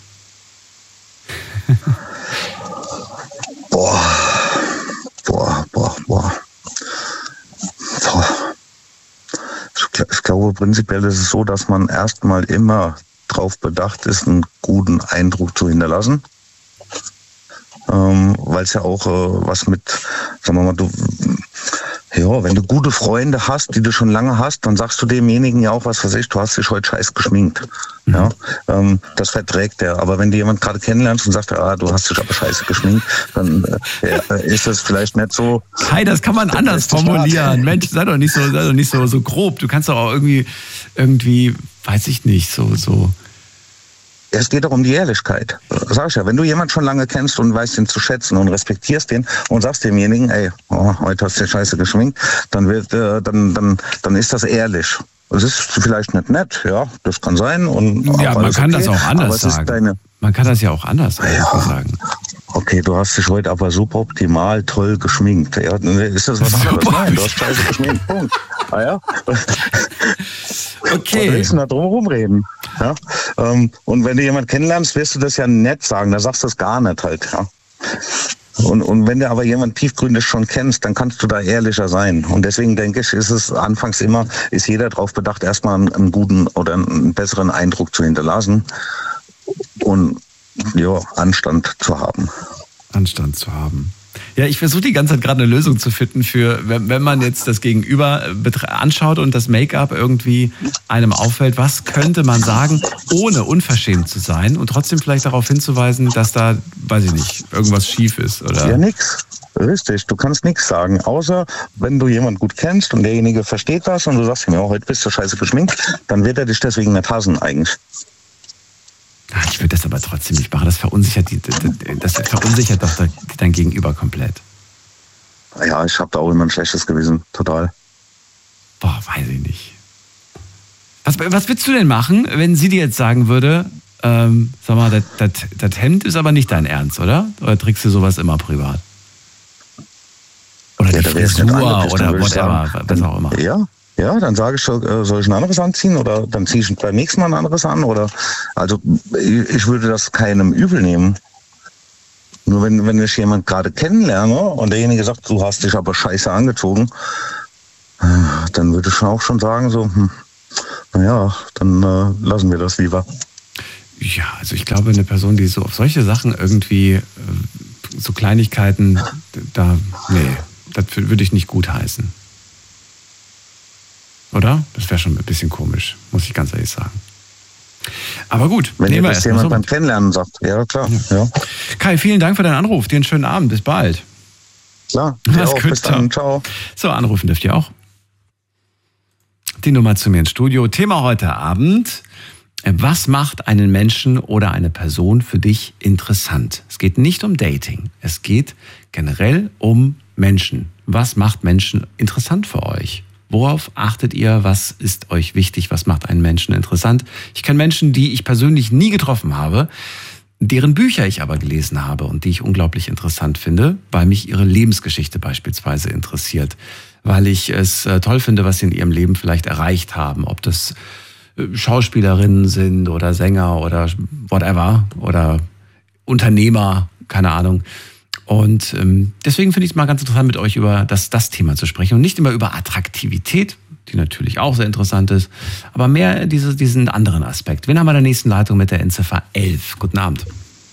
Boah, boah, boah, boah. boah. Ich, ich glaube, prinzipiell ist es so, dass man erstmal immer darauf bedacht ist, einen guten Eindruck zu hinterlassen. Ähm, weil es ja auch äh, was mit, sagen wir mal, du, ja, wenn du gute Freunde hast, die du schon lange hast, dann sagst du demjenigen ja auch, was weiß ich, du hast dich heute scheiß geschminkt. Mhm. Ja, ähm, das verträgt er. Aber wenn du jemanden gerade kennenlernst und sagst, ah, du hast dich aber scheiße geschminkt, dann äh, ist das vielleicht nicht so. Kai, das kann man anders formulieren. Mensch, sei doch nicht so, sei doch nicht so, so grob. Du kannst doch auch irgendwie, irgendwie, weiß ich nicht, so, so. Es geht doch um die Ehrlichkeit. Sag ich ja, wenn du jemanden schon lange kennst und weißt ihn zu schätzen und respektierst den und sagst demjenigen, ey, oh, heute hast du dir scheiße geschminkt, dann wird, äh, dann, dann, dann ist das ehrlich. Es ist vielleicht nicht nett, ja, das kann sein. Und ja, man kann okay, das auch anders sagen. Deine, man kann das ja auch anders ja, sagen. Okay, du hast dich heute aber super optimal toll geschminkt. Ja, ist das was anderes? Nein, du hast scheiße geschminkt. Punkt. Ah ja? Okay. Was willst du da drum rumreden? Ja? Ähm, und wenn du jemanden kennenlernst, wirst du das ja nett sagen. Da sagst du das gar nicht halt. Ja? Und, und wenn du aber jemanden tiefgründig schon kennst, dann kannst du da ehrlicher sein. Und deswegen denke ich, ist es anfangs immer, ist jeder darauf bedacht, erstmal einen, einen guten oder einen besseren Eindruck zu hinterlassen und ja, Anstand zu haben. Anstand zu haben. Ja, ich versuche die ganze Zeit gerade eine Lösung zu finden für, wenn, wenn man jetzt das Gegenüber anschaut und das Make-up irgendwie einem auffällt, was könnte man sagen, ohne unverschämt zu sein und trotzdem vielleicht darauf hinzuweisen, dass da, weiß ich nicht, irgendwas schief ist, oder? Ja, nix. Richtig, du kannst nichts sagen, außer wenn du jemanden gut kennst und derjenige versteht das und du sagst ihm, ja, heute bist du scheiße geschminkt, dann wird er dich deswegen nicht hassen eigentlich. Ich würde das aber trotzdem nicht machen. Das verunsichert, die, das verunsichert doch dein Gegenüber komplett. Ja, ich habe da auch immer ein schlechtes Gewissen, total. Boah, weiß ich nicht. Was, was würdest du denn machen, wenn sie dir jetzt sagen würde, ähm, sag mal, das, das, das Hemd ist aber nicht dein Ernst, oder? Oder trägst du sowas immer privat? Oder Ja, die da wär's Frisur nicht anders, oder dann würde ich whatever, sagen, was dann- auch immer. Ja, ja, dann sage ich, äh, soll ich ein anderes anziehen oder dann ziehe ich beim nächsten Mal ein anderes an oder also ich ich würde das keinem übel nehmen. Nur wenn, wenn ich jemand gerade kennenlerne und derjenige sagt, du hast dich aber scheiße angezogen, äh, dann würde ich auch schon sagen, so, hm, naja, dann äh, lassen wir das lieber. Ja, also ich glaube, eine Person, die so auf solche Sachen irgendwie, äh, so Kleinigkeiten, da, nee, das würde ich nicht gutheißen. Oder? Das wäre schon ein bisschen komisch, muss ich ganz ehrlich sagen. Aber gut, Wenn nehmen dir wir das erstmal jemand so beim mit. Kennenlernen sagt, ja klar, ja, Kai, vielen Dank für deinen Anruf. Dir einen schönen Abend. Bis bald. klar. Mach's Ja, auch. gut, Bis dann, ciao. So, anrufen dürft ihr auch. Die Nummer zu mir ins Studio. Thema heute Abend. Was macht einen Menschen oder eine Person für dich interessant? Es geht nicht um Dating. Es geht generell um Menschen. Was macht Menschen interessant für euch? Worauf achtet ihr? Was ist euch wichtig? Was macht einen Menschen interessant? Ich kenne Menschen, die ich persönlich nie getroffen habe, deren Bücher ich aber gelesen habe und die ich unglaublich interessant finde, weil mich ihre Lebensgeschichte beispielsweise interessiert, weil ich es äh, toll finde, was sie in ihrem Leben vielleicht erreicht haben, ob das äh, Schauspielerinnen sind oder Sänger oder whatever oder Unternehmer, keine Ahnung. Und ähm, deswegen finde ich es mal ganz interessant, mit euch über das, das Thema zu sprechen und nicht immer über Attraktivität, die natürlich auch sehr interessant ist, aber mehr diese, diesen anderen Aspekt. Wen haben wir in der nächsten Leitung mit der Endziffer elf? Guten Abend.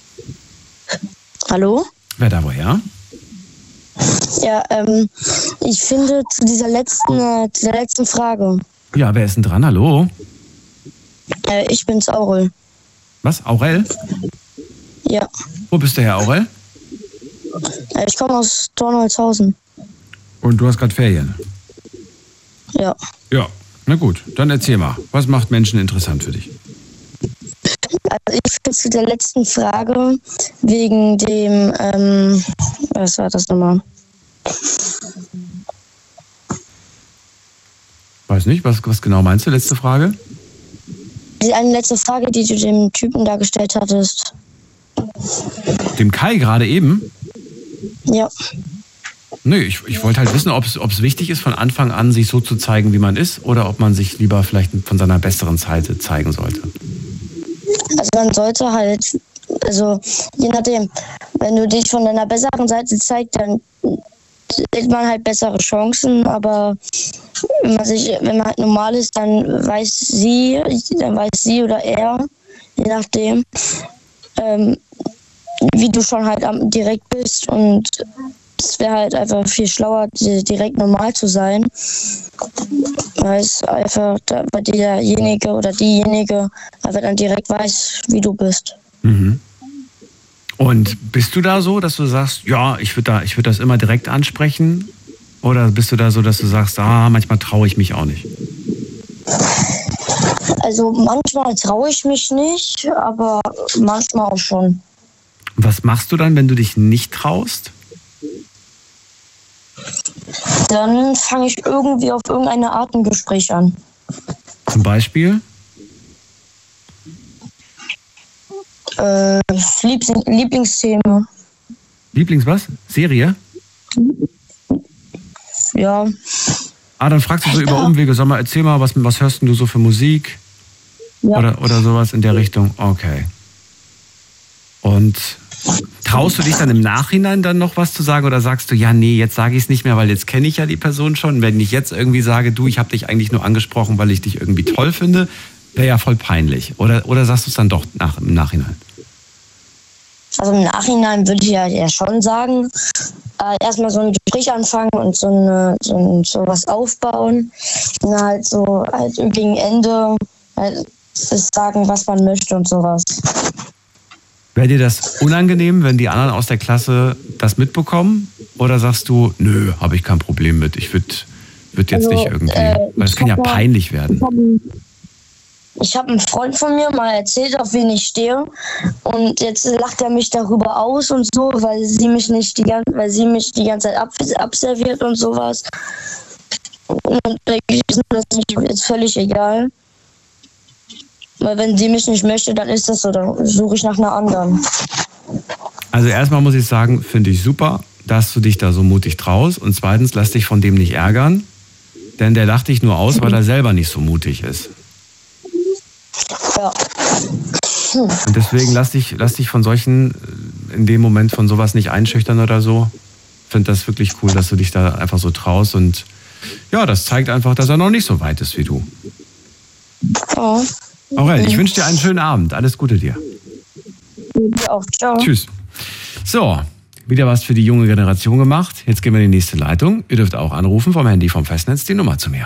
Hallo? Wer da woher? Ja, ähm, ich finde zu dieser letzten, äh, zu der letzten Frage. Ja, wer ist denn dran? Hallo? Äh, ich bin's Aurel. Was? Aurel? Ja. Wo bist du her, Aurel? Äh, ich komme aus Dornholzhausen. Und du hast gerade Ferien? Ja. Ja. Na gut, dann erzähl mal. Was macht Menschen interessant für dich? Also ich finde zu der letzten Frage wegen dem, ähm, was war das nochmal? Weiß nicht, was, was genau meinst du? Letzte Frage? Die eine letzte Frage, die du dem Typen da gestellt hattest. Dem Kai gerade eben? Ja. Nee, ich, ich wollte halt wissen, ob es wichtig ist, von Anfang an sich so zu zeigen, wie man ist, oder ob man sich lieber vielleicht von seiner besseren Seite zeigen sollte. Also man sollte halt, also je nachdem, wenn du dich von deiner besseren Seite zeigst, dann hat man halt bessere Chancen, aber wenn man sich, wenn man halt normal ist, dann weiß sie, dann weiß sie oder er, je nachdem, ähm, wie du schon halt am, direkt bist, und es wäre halt einfach viel schlauer, direkt normal zu sein, weil es einfach da, bei derjenige oder diejenige einfach dann direkt weiß, wie du bist. Mhm. Und bist du da so, dass du sagst, ja, ich würde da, ich würde das immer direkt ansprechen? Oder bist du da so, dass du sagst, ah, manchmal traue ich mich auch nicht? Also manchmal traue ich mich nicht, aber manchmal auch schon. Was machst du dann, wenn du dich nicht traust? Dann fange ich irgendwie auf irgendeine Art ein Gespräch an. Zum Beispiel? Äh, Lieblings- Lieblingsthema. Lieblings was? Serie? Ja. Ah, dann fragst du so über Umwege, sag mal, erzähl mal, was, was hörst denn du so für Musik? Ja. Oder, oder sowas in der Richtung? Okay. Und traust du dich dann im Nachhinein dann noch was zu sagen oder sagst du, ja, nee, jetzt sage ich es nicht mehr, weil jetzt kenne ich ja die Person schon. Wenn ich jetzt irgendwie sage, du, ich habe dich eigentlich nur angesprochen, weil ich dich irgendwie toll finde, wäre ja voll peinlich. Oder, oder sagst du es dann doch nach, im Nachhinein? Also im Nachhinein würde ich ja, ja schon sagen, äh, erstmal so ein Gespräch anfangen und so, eine, so, ein, so was aufbauen. Und dann halt so halt gegen Ende halt sagen, was man möchte und sowas. Wäre dir das unangenehm, wenn die anderen aus der Klasse das mitbekommen? Oder sagst du, nö, habe ich kein Problem mit, ich würde würd jetzt Also, nicht irgendwie, äh, weil es kann ja hab mal- peinlich werden. Ich habe einen Freund von mir mal erzählt, auf wen ich stehe, und jetzt lacht er mich darüber aus und so, weil sie mich nicht die ganze, weil sie mich die ganze Zeit ab, abserviert und sowas. Und ist mir das nicht jetzt völlig egal. Weil wenn die mich nicht möchte, dann ist das so, dann suche ich nach einer anderen. Also erstmal muss ich sagen, finde ich super, dass du dich da so mutig traust. Und zweitens, lass dich von dem nicht ärgern, denn der lacht dich nur aus, weil er selber nicht so mutig ist. Ja. Und deswegen lass dich, lass dich von solchen, in dem Moment von sowas nicht einschüchtern oder so. Ich finde das wirklich cool, dass du dich da einfach so traust. Und ja, das zeigt einfach, dass er noch nicht so weit ist wie du. Ja. Aurel, ich wünsche dir einen schönen Abend. Alles Gute dir. Dir auch. Ciao. Tschüss. So, wieder was für die junge Generation gemacht. Jetzt gehen wir in die nächste Leitung. Ihr dürft auch anrufen vom Handy vom Festnetz die Nummer zu mir.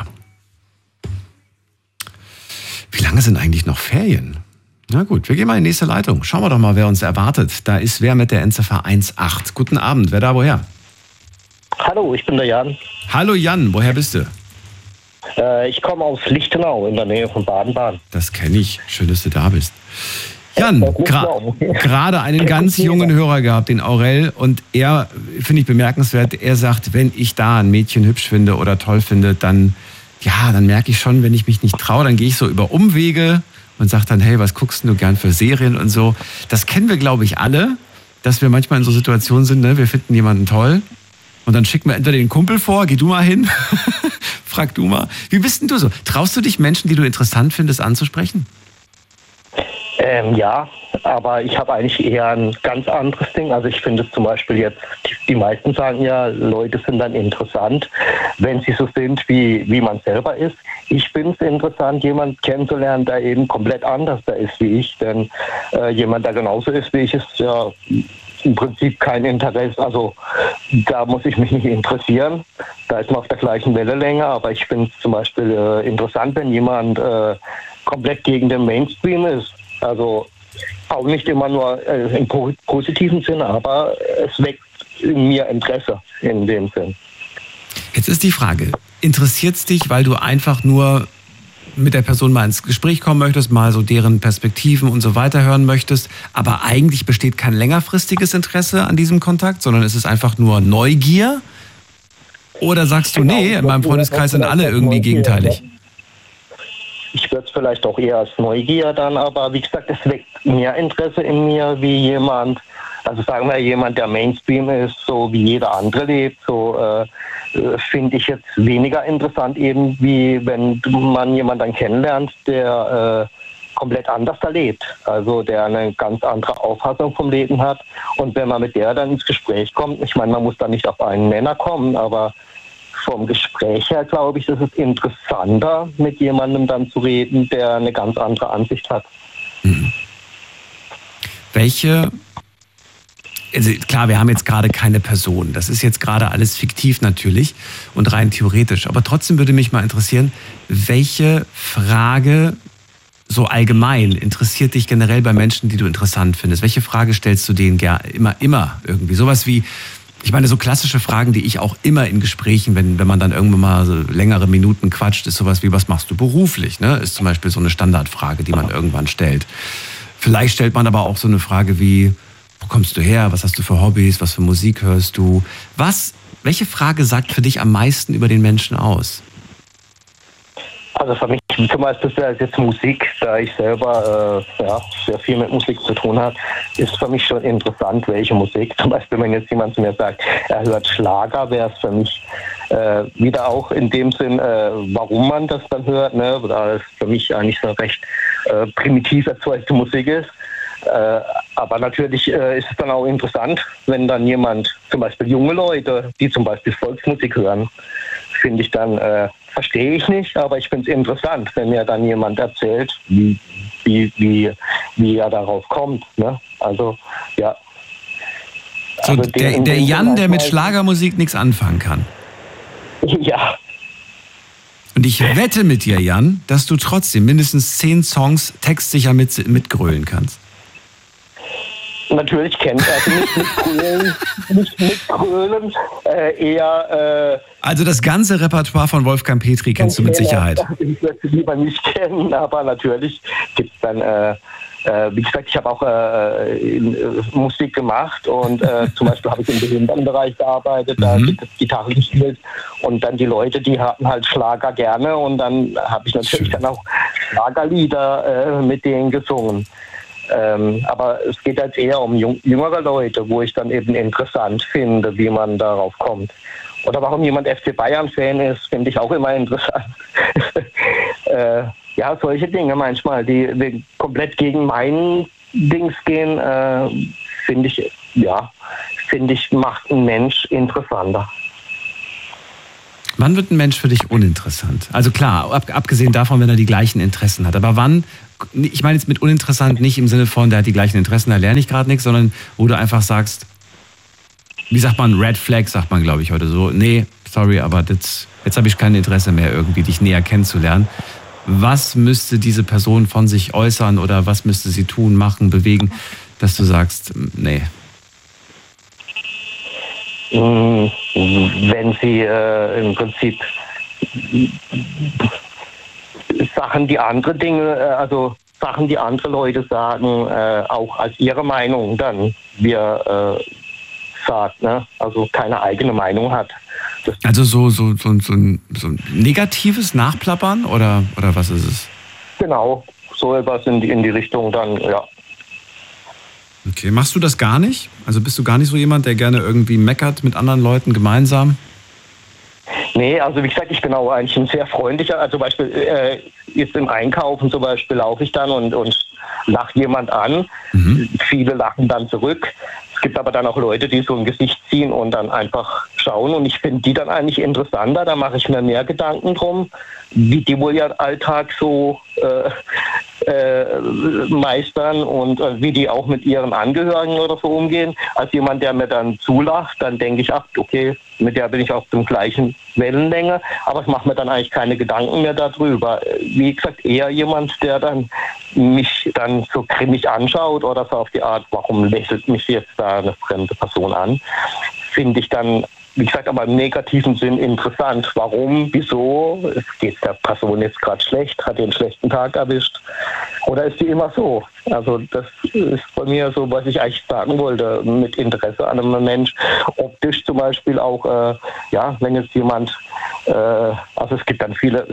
Wie lange sind eigentlich noch Ferien? Na gut, wir gehen mal in die nächste Leitung. Schauen wir doch mal, wer uns erwartet. Da ist wer mit der Endziffer eins acht. Guten Abend, wer da woher? Hallo, ich bin der Jan. Hallo Jan, woher bist du? Äh, ich komme aus Lichtenau in der Nähe von Baden-Baden. Das kenne ich. Schön, dass du da bist. Jan, gerade gra- einen ganz jungen Hörer gehabt, den Aurel, und er, finde ich bemerkenswert, er sagt, wenn ich da ein Mädchen hübsch finde oder toll finde, dann, ja, dann merke ich schon, wenn ich mich nicht traue, dann gehe ich so über Umwege und sage dann, hey, was guckst du gern für Serien und so. Das kennen wir, glaube ich, alle, dass wir manchmal in so Situationen sind, ne? Wir finden jemanden toll und dann schicken wir entweder den Kumpel vor, geh du mal hin, frag du mal. Wie bist denn du so? Traust du dich Menschen, die du interessant findest, anzusprechen? Ähm, ja, aber ich habe eigentlich eher ein ganz anderes Ding. Also ich finde es zum Beispiel jetzt, die, die meisten sagen ja, Leute sind dann interessant, wenn sie so sind, wie, wie man selber ist. Ich finde es interessant, jemanden kennenzulernen, der eben komplett anders da ist wie ich. Denn äh, jemand, der genauso ist wie ich, ist ja im Prinzip kein Interesse. Also da muss ich mich nicht interessieren. Da ist man auf der gleichen Wellenlänge. Aber ich finde es zum Beispiel äh, interessant, wenn jemand äh, komplett gegen den Mainstream ist. Also auch nicht immer nur äh, im positiven Sinne, aber es weckt in mir Interesse in dem Sinn. Jetzt ist die Frage, interessiert es dich, weil du einfach nur mit der Person mal ins Gespräch kommen möchtest, mal so deren Perspektiven und so weiter hören möchtest, aber eigentlich besteht kein längerfristiges Interesse an diesem Kontakt, sondern es ist einfach nur Neugier? Oder sagst du, Genau, nee, in meinem Freundeskreis sind alle irgendwie gegenteilig? Ich würde es vielleicht auch eher als Neugier dann, aber wie gesagt, es weckt mehr Interesse in mir wie jemand, also sagen wir jemand, der Mainstream ist, so wie jeder andere lebt, so äh, finde ich jetzt weniger interessant eben, wie wenn man jemanden kennenlernt, der äh, komplett anders da lebt, also der eine ganz andere Auffassung vom Leben hat, und wenn man mit der dann ins Gespräch kommt, ich meine, man muss da nicht auf einen Nenner kommen, aber vom Gespräch her, glaube ich, ist es interessanter, mit jemandem dann zu reden, der eine ganz andere Ansicht hat. Mhm. Welche, also klar, wir haben jetzt gerade keine Person, das ist jetzt gerade alles fiktiv natürlich und rein theoretisch, aber trotzdem würde mich mal interessieren, welche Frage so allgemein interessiert dich generell bei Menschen, die du interessant findest? Welche Frage stellst du denen gerne immer, immer irgendwie? Sowas wie, ich meine, so klassische Fragen, die ich auch immer in Gesprächen, wenn, wenn man dann irgendwann mal so längere Minuten quatscht, ist sowas wie, was machst du beruflich? Ne? Ist zum Beispiel so eine Standardfrage, die man irgendwann stellt. Vielleicht stellt man aber auch so eine Frage wie, wo kommst du her? Was hast du für Hobbys? Was für Musik hörst du? Was, welche Frage sagt für dich am meisten über den Menschen aus? Also für mich zum Beispiel ist jetzt Musik, da ich selber äh, ja, sehr viel mit Musik zu tun habe, ist für mich schon interessant, welche Musik. Zum Beispiel, wenn jetzt jemand zu mir sagt, er hört Schlager, wäre es für mich äh, wieder auch in dem Sinn, äh, warum man das dann hört, ne? Da es für mich eigentlich so recht äh, primitiv erzeugte Musik ist. Äh, aber natürlich äh, ist es dann auch interessant, wenn dann jemand, zum Beispiel junge Leute, die zum Beispiel Volksmusik hören, finde ich dann, äh, verstehe ich nicht, aber ich finde es interessant, wenn mir dann jemand erzählt, wie, wie, wie, wie er darauf kommt. Ne? Also, ja. So, also der, den, der den Jan, der mit Schlagermusik nichts anfangen kann. Ja. Und ich wette mit dir, Jan, dass du trotzdem mindestens zehn Songs textsicher mit, mitgrölen kannst. Natürlich kennt er also nicht mit Grölen, nicht mit Grölen, äh, eher... Äh, also das ganze Repertoire von Wolfgang Petri kennst du mit Sicherheit. Ich würde es lieber nicht kennen, aber natürlich gibt es dann äh, Äh, wie gesagt, ich habe auch äh, in, äh, Musik gemacht und äh, zum Beispiel habe ich im Behindertenbereich gearbeitet, da Mhm. Gitarre gespielt und dann die Leute, die hatten halt Schlager gerne und dann habe ich natürlich Schön. dann auch Schlagerlieder äh, mit denen gesungen. Ähm, aber es geht halt eher um jung, jüngere Leute, wo ich dann eben interessant finde, wie man darauf kommt. Oder warum jemand F C Bayern-Fan ist, finde ich auch immer interessant. äh, ja, solche Dinge manchmal, die, die komplett gegen mein Dings gehen, äh, finde ich, ja, finde ich, macht ein Mensch interessanter. Wann wird ein Mensch für dich uninteressant? Also klar, ab, abgesehen davon, wenn er die gleichen Interessen hat. Aber wann, ich meine jetzt mit uninteressant nicht im Sinne von, der hat die gleichen Interessen, da lerne ich gerade nichts, sondern wo du einfach sagst, wie sagt man, Red Flag, sagt man glaube ich heute so, nee, sorry, aber das, jetzt habe ich kein Interesse mehr irgendwie, dich näher kennenzulernen. Was müsste diese Person von sich äußern oder was müsste sie tun, machen, bewegen, dass du sagst, nee. Wenn sie äh, im Prinzip Sachen, die andere Dinge, äh, also Sachen, die andere Leute sagen, äh, auch als ihre Meinung dann wir äh, sagt, ne? Also keine eigene Meinung hat. Das Also so, so, so, so, ein, so ein negatives Nachplappern oder, oder was ist es? genau, so etwas in die, in die Richtung dann, ja. Okay, machst du das gar nicht? Also bist du gar nicht so jemand, der gerne irgendwie meckert mit anderen Leuten gemeinsam? Nee, also wie gesagt, ich bin auch eigentlich ein sehr freundlicher, also zum Beispiel äh, jetzt im Einkaufen zum Beispiel laufe ich dann und, und lache jemand an. Mhm. Viele lachen dann zurück. Es gibt aber dann auch Leute, die so ein Gesicht ziehen und dann einfach schauen und ich finde die dann eigentlich interessanter, da mache ich mir mehr Gedanken drum, wie die wohl ihren Alltag so äh, äh, meistern und äh, wie die auch mit ihren Angehörigen oder so umgehen. Als jemand, der mir dann zulacht, dann denke ich, ach okay, mit der bin ich auf dem gleichen Wellenlänge, aber ich mache mir dann eigentlich keine Gedanken mehr darüber. Wie gesagt, eher jemand, der dann mich dann so grimmig anschaut oder so auf die Art, warum lächelt mich jetzt da eine fremde Person an, finde ich dann, wie gesagt, aber im negativen Sinn interessant. Warum, wieso, es geht der Person jetzt gerade schlecht, hat den schlechten Tag erwischt oder ist die immer so? Also das ist bei mir so, was ich eigentlich sagen wollte, mit Interesse an einem Mensch. Optisch zum Beispiel auch, äh, ja, wenn jetzt jemand, äh, also es gibt dann viele,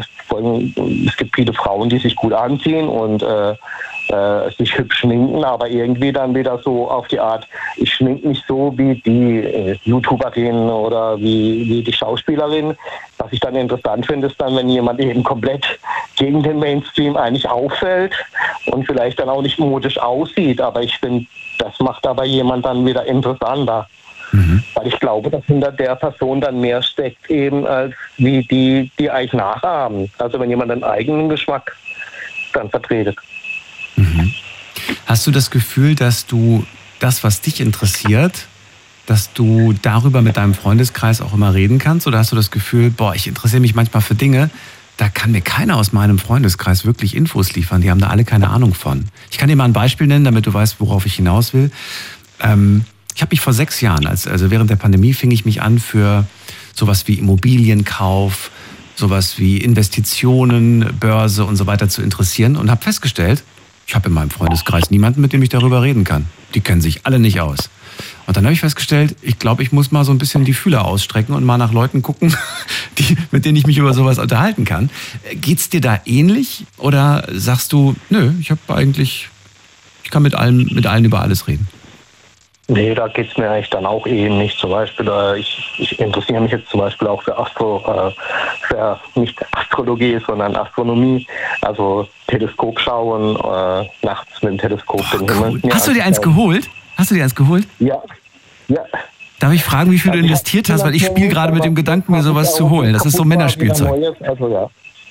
es gibt viele Frauen, die sich gut anziehen und äh, äh, sich hübsch schminken, aber irgendwie dann wieder so auf die Art, ich schmink mich so wie die äh, YouTuberin oder wie, wie die Schauspielerin. Was ich dann interessant finde, ist dann, wenn jemand eben komplett gegen den Mainstream eigentlich auffällt und vielleicht dann auch nicht modisch aussieht, aber ich finde, das macht aber jemand dann wieder interessanter. Mhm. Weil ich glaube, dass hinter der Person dann mehr steckt eben, als wie die, die eigentlich nachahmen. Also wenn jemand einen eigenen Geschmack dann vertretet. Mhm. Hast du das Gefühl, dass du das, was dich interessiert, dass du darüber mit deinem Freundeskreis auch immer reden kannst? Oder hast du das Gefühl, boah, ich interessiere mich manchmal für Dinge, da kann mir keiner aus meinem Freundeskreis wirklich Infos liefern. Die haben da alle keine Ahnung von. Ich kann dir mal ein Beispiel nennen, damit du weißt, worauf ich hinaus will. Ähm, ich habe mich vor sechs Jahren, als, also während der Pandemie, fing ich mich an für sowas wie Immobilienkauf, sowas wie Investitionen, Börse und so weiter zu interessieren und habe festgestellt, ich habe in meinem Freundeskreis niemanden, mit dem ich darüber reden kann. Die kennen sich alle nicht aus. Und dann habe ich festgestellt, ich glaube, ich muss mal so ein bisschen die Fühler ausstrecken und mal nach Leuten gucken, die, mit denen ich mich über sowas unterhalten kann. Geht's dir da ähnlich? Oder sagst du, nö, ich habe eigentlich, ich kann mit allen, mit allen über alles reden? Nee, da geht es mir eigentlich dann auch ähnlich. Zum Beispiel, äh, ich, ich interessiere mich jetzt zum Beispiel auch für Astro, äh, für nicht Astrologie, sondern Astronomie. Also Teleskop schauen, äh, nachts mit dem Teleskop Boah, den cool. Himmel. Hast du dir eins geholt? Hast du dir eins geholt? Ja. Ja. Darf ich fragen, wie viel du investiert hast? Weil ich spiele gerade mit dem Gedanken, mir sowas zu holen. Das ist so Männerspielzeug. Also ja.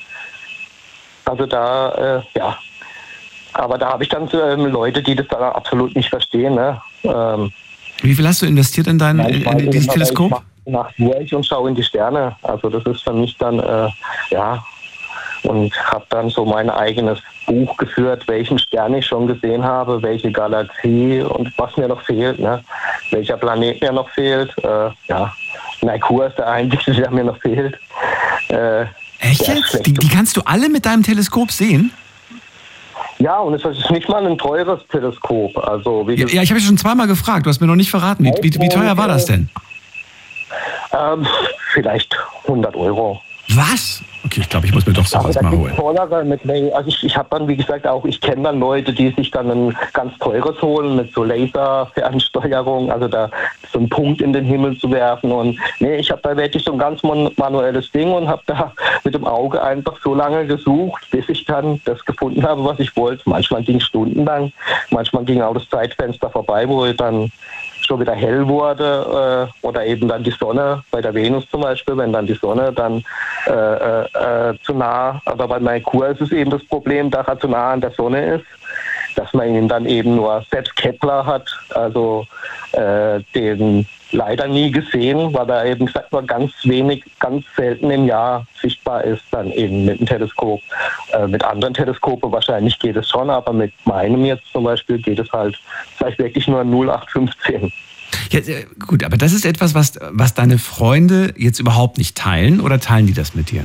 Also da, äh, ja. Aber da habe ich dann ähm, Leute, die das dann absolut nicht verstehen. Ne? Ähm, Wie viel hast du investiert in dein in, in dieses Teleskop? Ich mache durch und schaue in die Sterne. Also das ist für mich dann, äh, ja, und habe dann so mein eigenes Buch geführt, welchen Stern ich schon gesehen habe, welche Galaxie und was mir noch fehlt, ne? Welcher Planet mir noch fehlt. Äh, ja, Merkur ist der einzige, der mir noch fehlt. Äh, Echt jetzt? Die, die kannst du alle mit deinem Teleskop sehen? Ja, und es ist nicht mal ein teures Teleskop. Also wie ja, ja, ich habe dich schon zweimal gefragt, du hast mir noch nicht verraten. Wie, wie, wie teuer war das denn? Ähm, vielleicht hundert Euro. Was? Okay, ich glaube, ich muss mir doch sowas mal holen. Mit, also ich, ich habe dann, wie gesagt, auch, ich kenne dann Leute, die sich dann ein ganz teures holen mit so Laserfernsteuerung, also da so einen Punkt in den Himmel zu werfen. Und nee, ich habe da wirklich so ein ganz manuelles Ding und habe da mit dem Auge einfach so lange gesucht, bis ich dann das gefunden habe, was ich wollte. Manchmal ging es stundenlang, manchmal ging auch das Zeitfenster vorbei, wo ich dann schon wieder hell wurde äh, oder eben dann die Sonne, bei der Venus zum Beispiel, wenn dann die Sonne dann äh, äh, zu nah, aber bei Merkur ist es eben das Problem, dass er zu nah an der Sonne ist, dass man ihn dann eben nur, selbst Kepler hat, also äh, den leider nie gesehen, weil er eben, gesagt nur ganz wenig, ganz selten im Jahr sichtbar ist, dann eben mit dem Teleskop. Äh, mit anderen Teleskopen wahrscheinlich geht es schon, aber mit meinem jetzt zum Beispiel geht es halt vielleicht wirklich nur null acht fünfzehn. Ja, gut, aber das ist etwas, was, was deine Freunde jetzt überhaupt nicht teilen, oder teilen die das mit dir?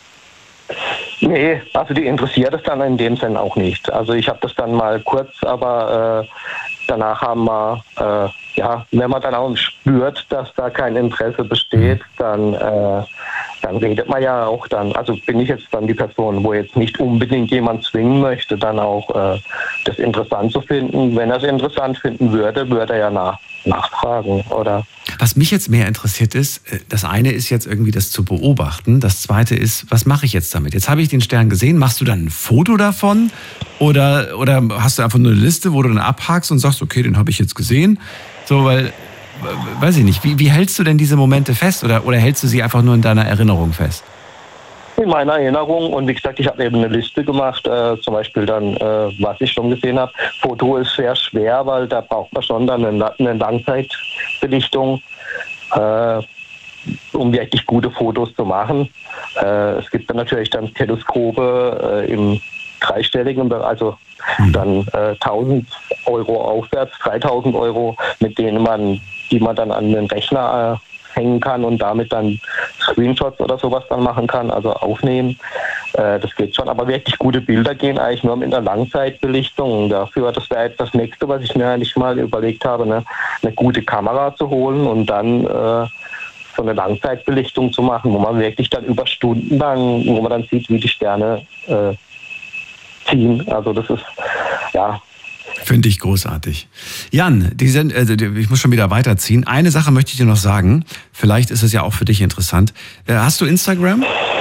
Nee, also die interessiert es dann in dem Sinn auch nicht. Also ich habe das dann mal kurz, aber äh, danach haben wir, äh, ja, wenn man dann auch spürt, dass da kein Interesse besteht, dann, äh, dann redet man ja auch dann, also bin ich jetzt dann die Person, wo jetzt nicht unbedingt jemand zwingen möchte, dann auch äh, das interessant zu finden. Wenn er es interessant finden würde, würde er ja nach, nachfragen, oder? Was mich jetzt mehr interessiert ist, das eine ist jetzt irgendwie das zu beobachten, das zweite ist, was mache ich jetzt damit? Jetzt habe ich den Stern gesehen, machst du dann ein Foto davon oder, oder hast du einfach nur eine Liste, wo du dann abhakst und sagst, okay, den habe ich jetzt gesehen? So, weil, weiß ich nicht, wie, wie hältst du denn diese Momente fest oder, oder hältst du sie einfach nur in deiner Erinnerung fest? In meiner Erinnerung, und wie gesagt, ich habe eben eine Liste gemacht, äh, zum Beispiel dann, äh, was ich schon gesehen habe. Foto ist sehr schwer, weil da braucht man schon dann eine, eine Langzeitbelichtung, äh, um wirklich gute Fotos zu machen. Äh, es gibt dann natürlich dann Teleskope äh, im dreistelligen, also dann äh, tausend Euro aufwärts, dreitausend Euro, mit denen man, die man dann an den Rechner äh, hängen kann und damit dann Screenshots oder sowas dann machen kann, also aufnehmen. Äh, das geht schon, aber wirklich gute Bilder gehen eigentlich nur mit einer Langzeitbelichtung. Dafür, das wäre jetzt das Nächste, was ich mir eigentlich mal überlegt habe, ne? Eine gute Kamera zu holen und dann äh, so eine Langzeitbelichtung zu machen, wo man wirklich dann über Stunden lang, wo man dann sieht, wie die Sterne äh, ziehen. Also das ist, ja... Finde ich großartig. Jan, die sind, also ich muss schon wieder weiterziehen. Eine Sache möchte ich dir noch sagen. Vielleicht ist es ja auch für dich interessant. Hast du Instagram?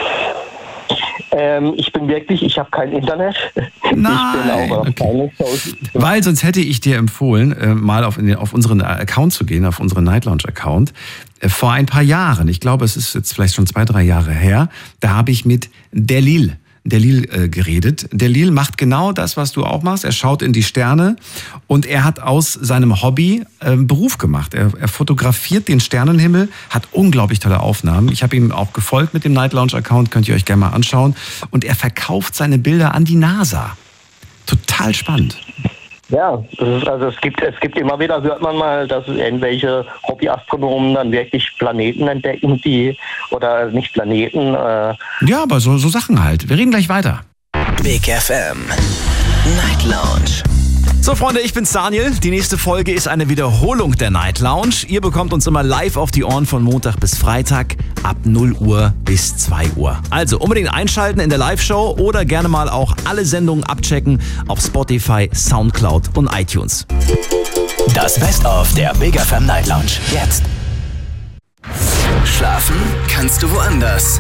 Ähm, ich bin wirklich, ich habe kein Internet. Nein, ich bin auch auf okay. Weil sonst hätte ich dir empfohlen, mal auf, in den, auf unseren Account zu gehen, auf unseren Night Lounge Account. Vor ein paar Jahren, ich glaube, es ist jetzt vielleicht schon zwei, drei Jahre her, da habe ich mit Delil Delil äh, geredet. Delil macht genau das, was du auch machst. Er schaut in die Sterne und er hat aus seinem Hobby äh, einen Beruf gemacht. Er, er fotografiert den Sternenhimmel, hat unglaublich tolle Aufnahmen. Ich habe ihm auch gefolgt mit dem Night Lounge Account, könnt ihr euch gerne mal anschauen. Und er verkauft seine Bilder an die NASA. Total spannend. Ja, das ist, also es gibt, es gibt immer wieder, hört man mal, dass irgendwelche Hobbyastronomen dann wirklich Planeten entdecken, die, oder nicht Planeten. Äh ja, aber so, so Sachen halt. Wir reden gleich weiter. Big F M Night Lounge. So Freunde, ich bin's Daniel. Die nächste Folge ist eine Wiederholung der Night Lounge. Ihr bekommt uns immer live auf die Ohren von Montag bis Freitag ab null Uhr bis zwei Uhr. Also unbedingt einschalten in der Live-Show oder gerne mal auch alle Sendungen abchecken auf Spotify, Soundcloud und iTunes. Das Best-of der Big F M Night Lounge. Jetzt. Schlafen kannst du woanders.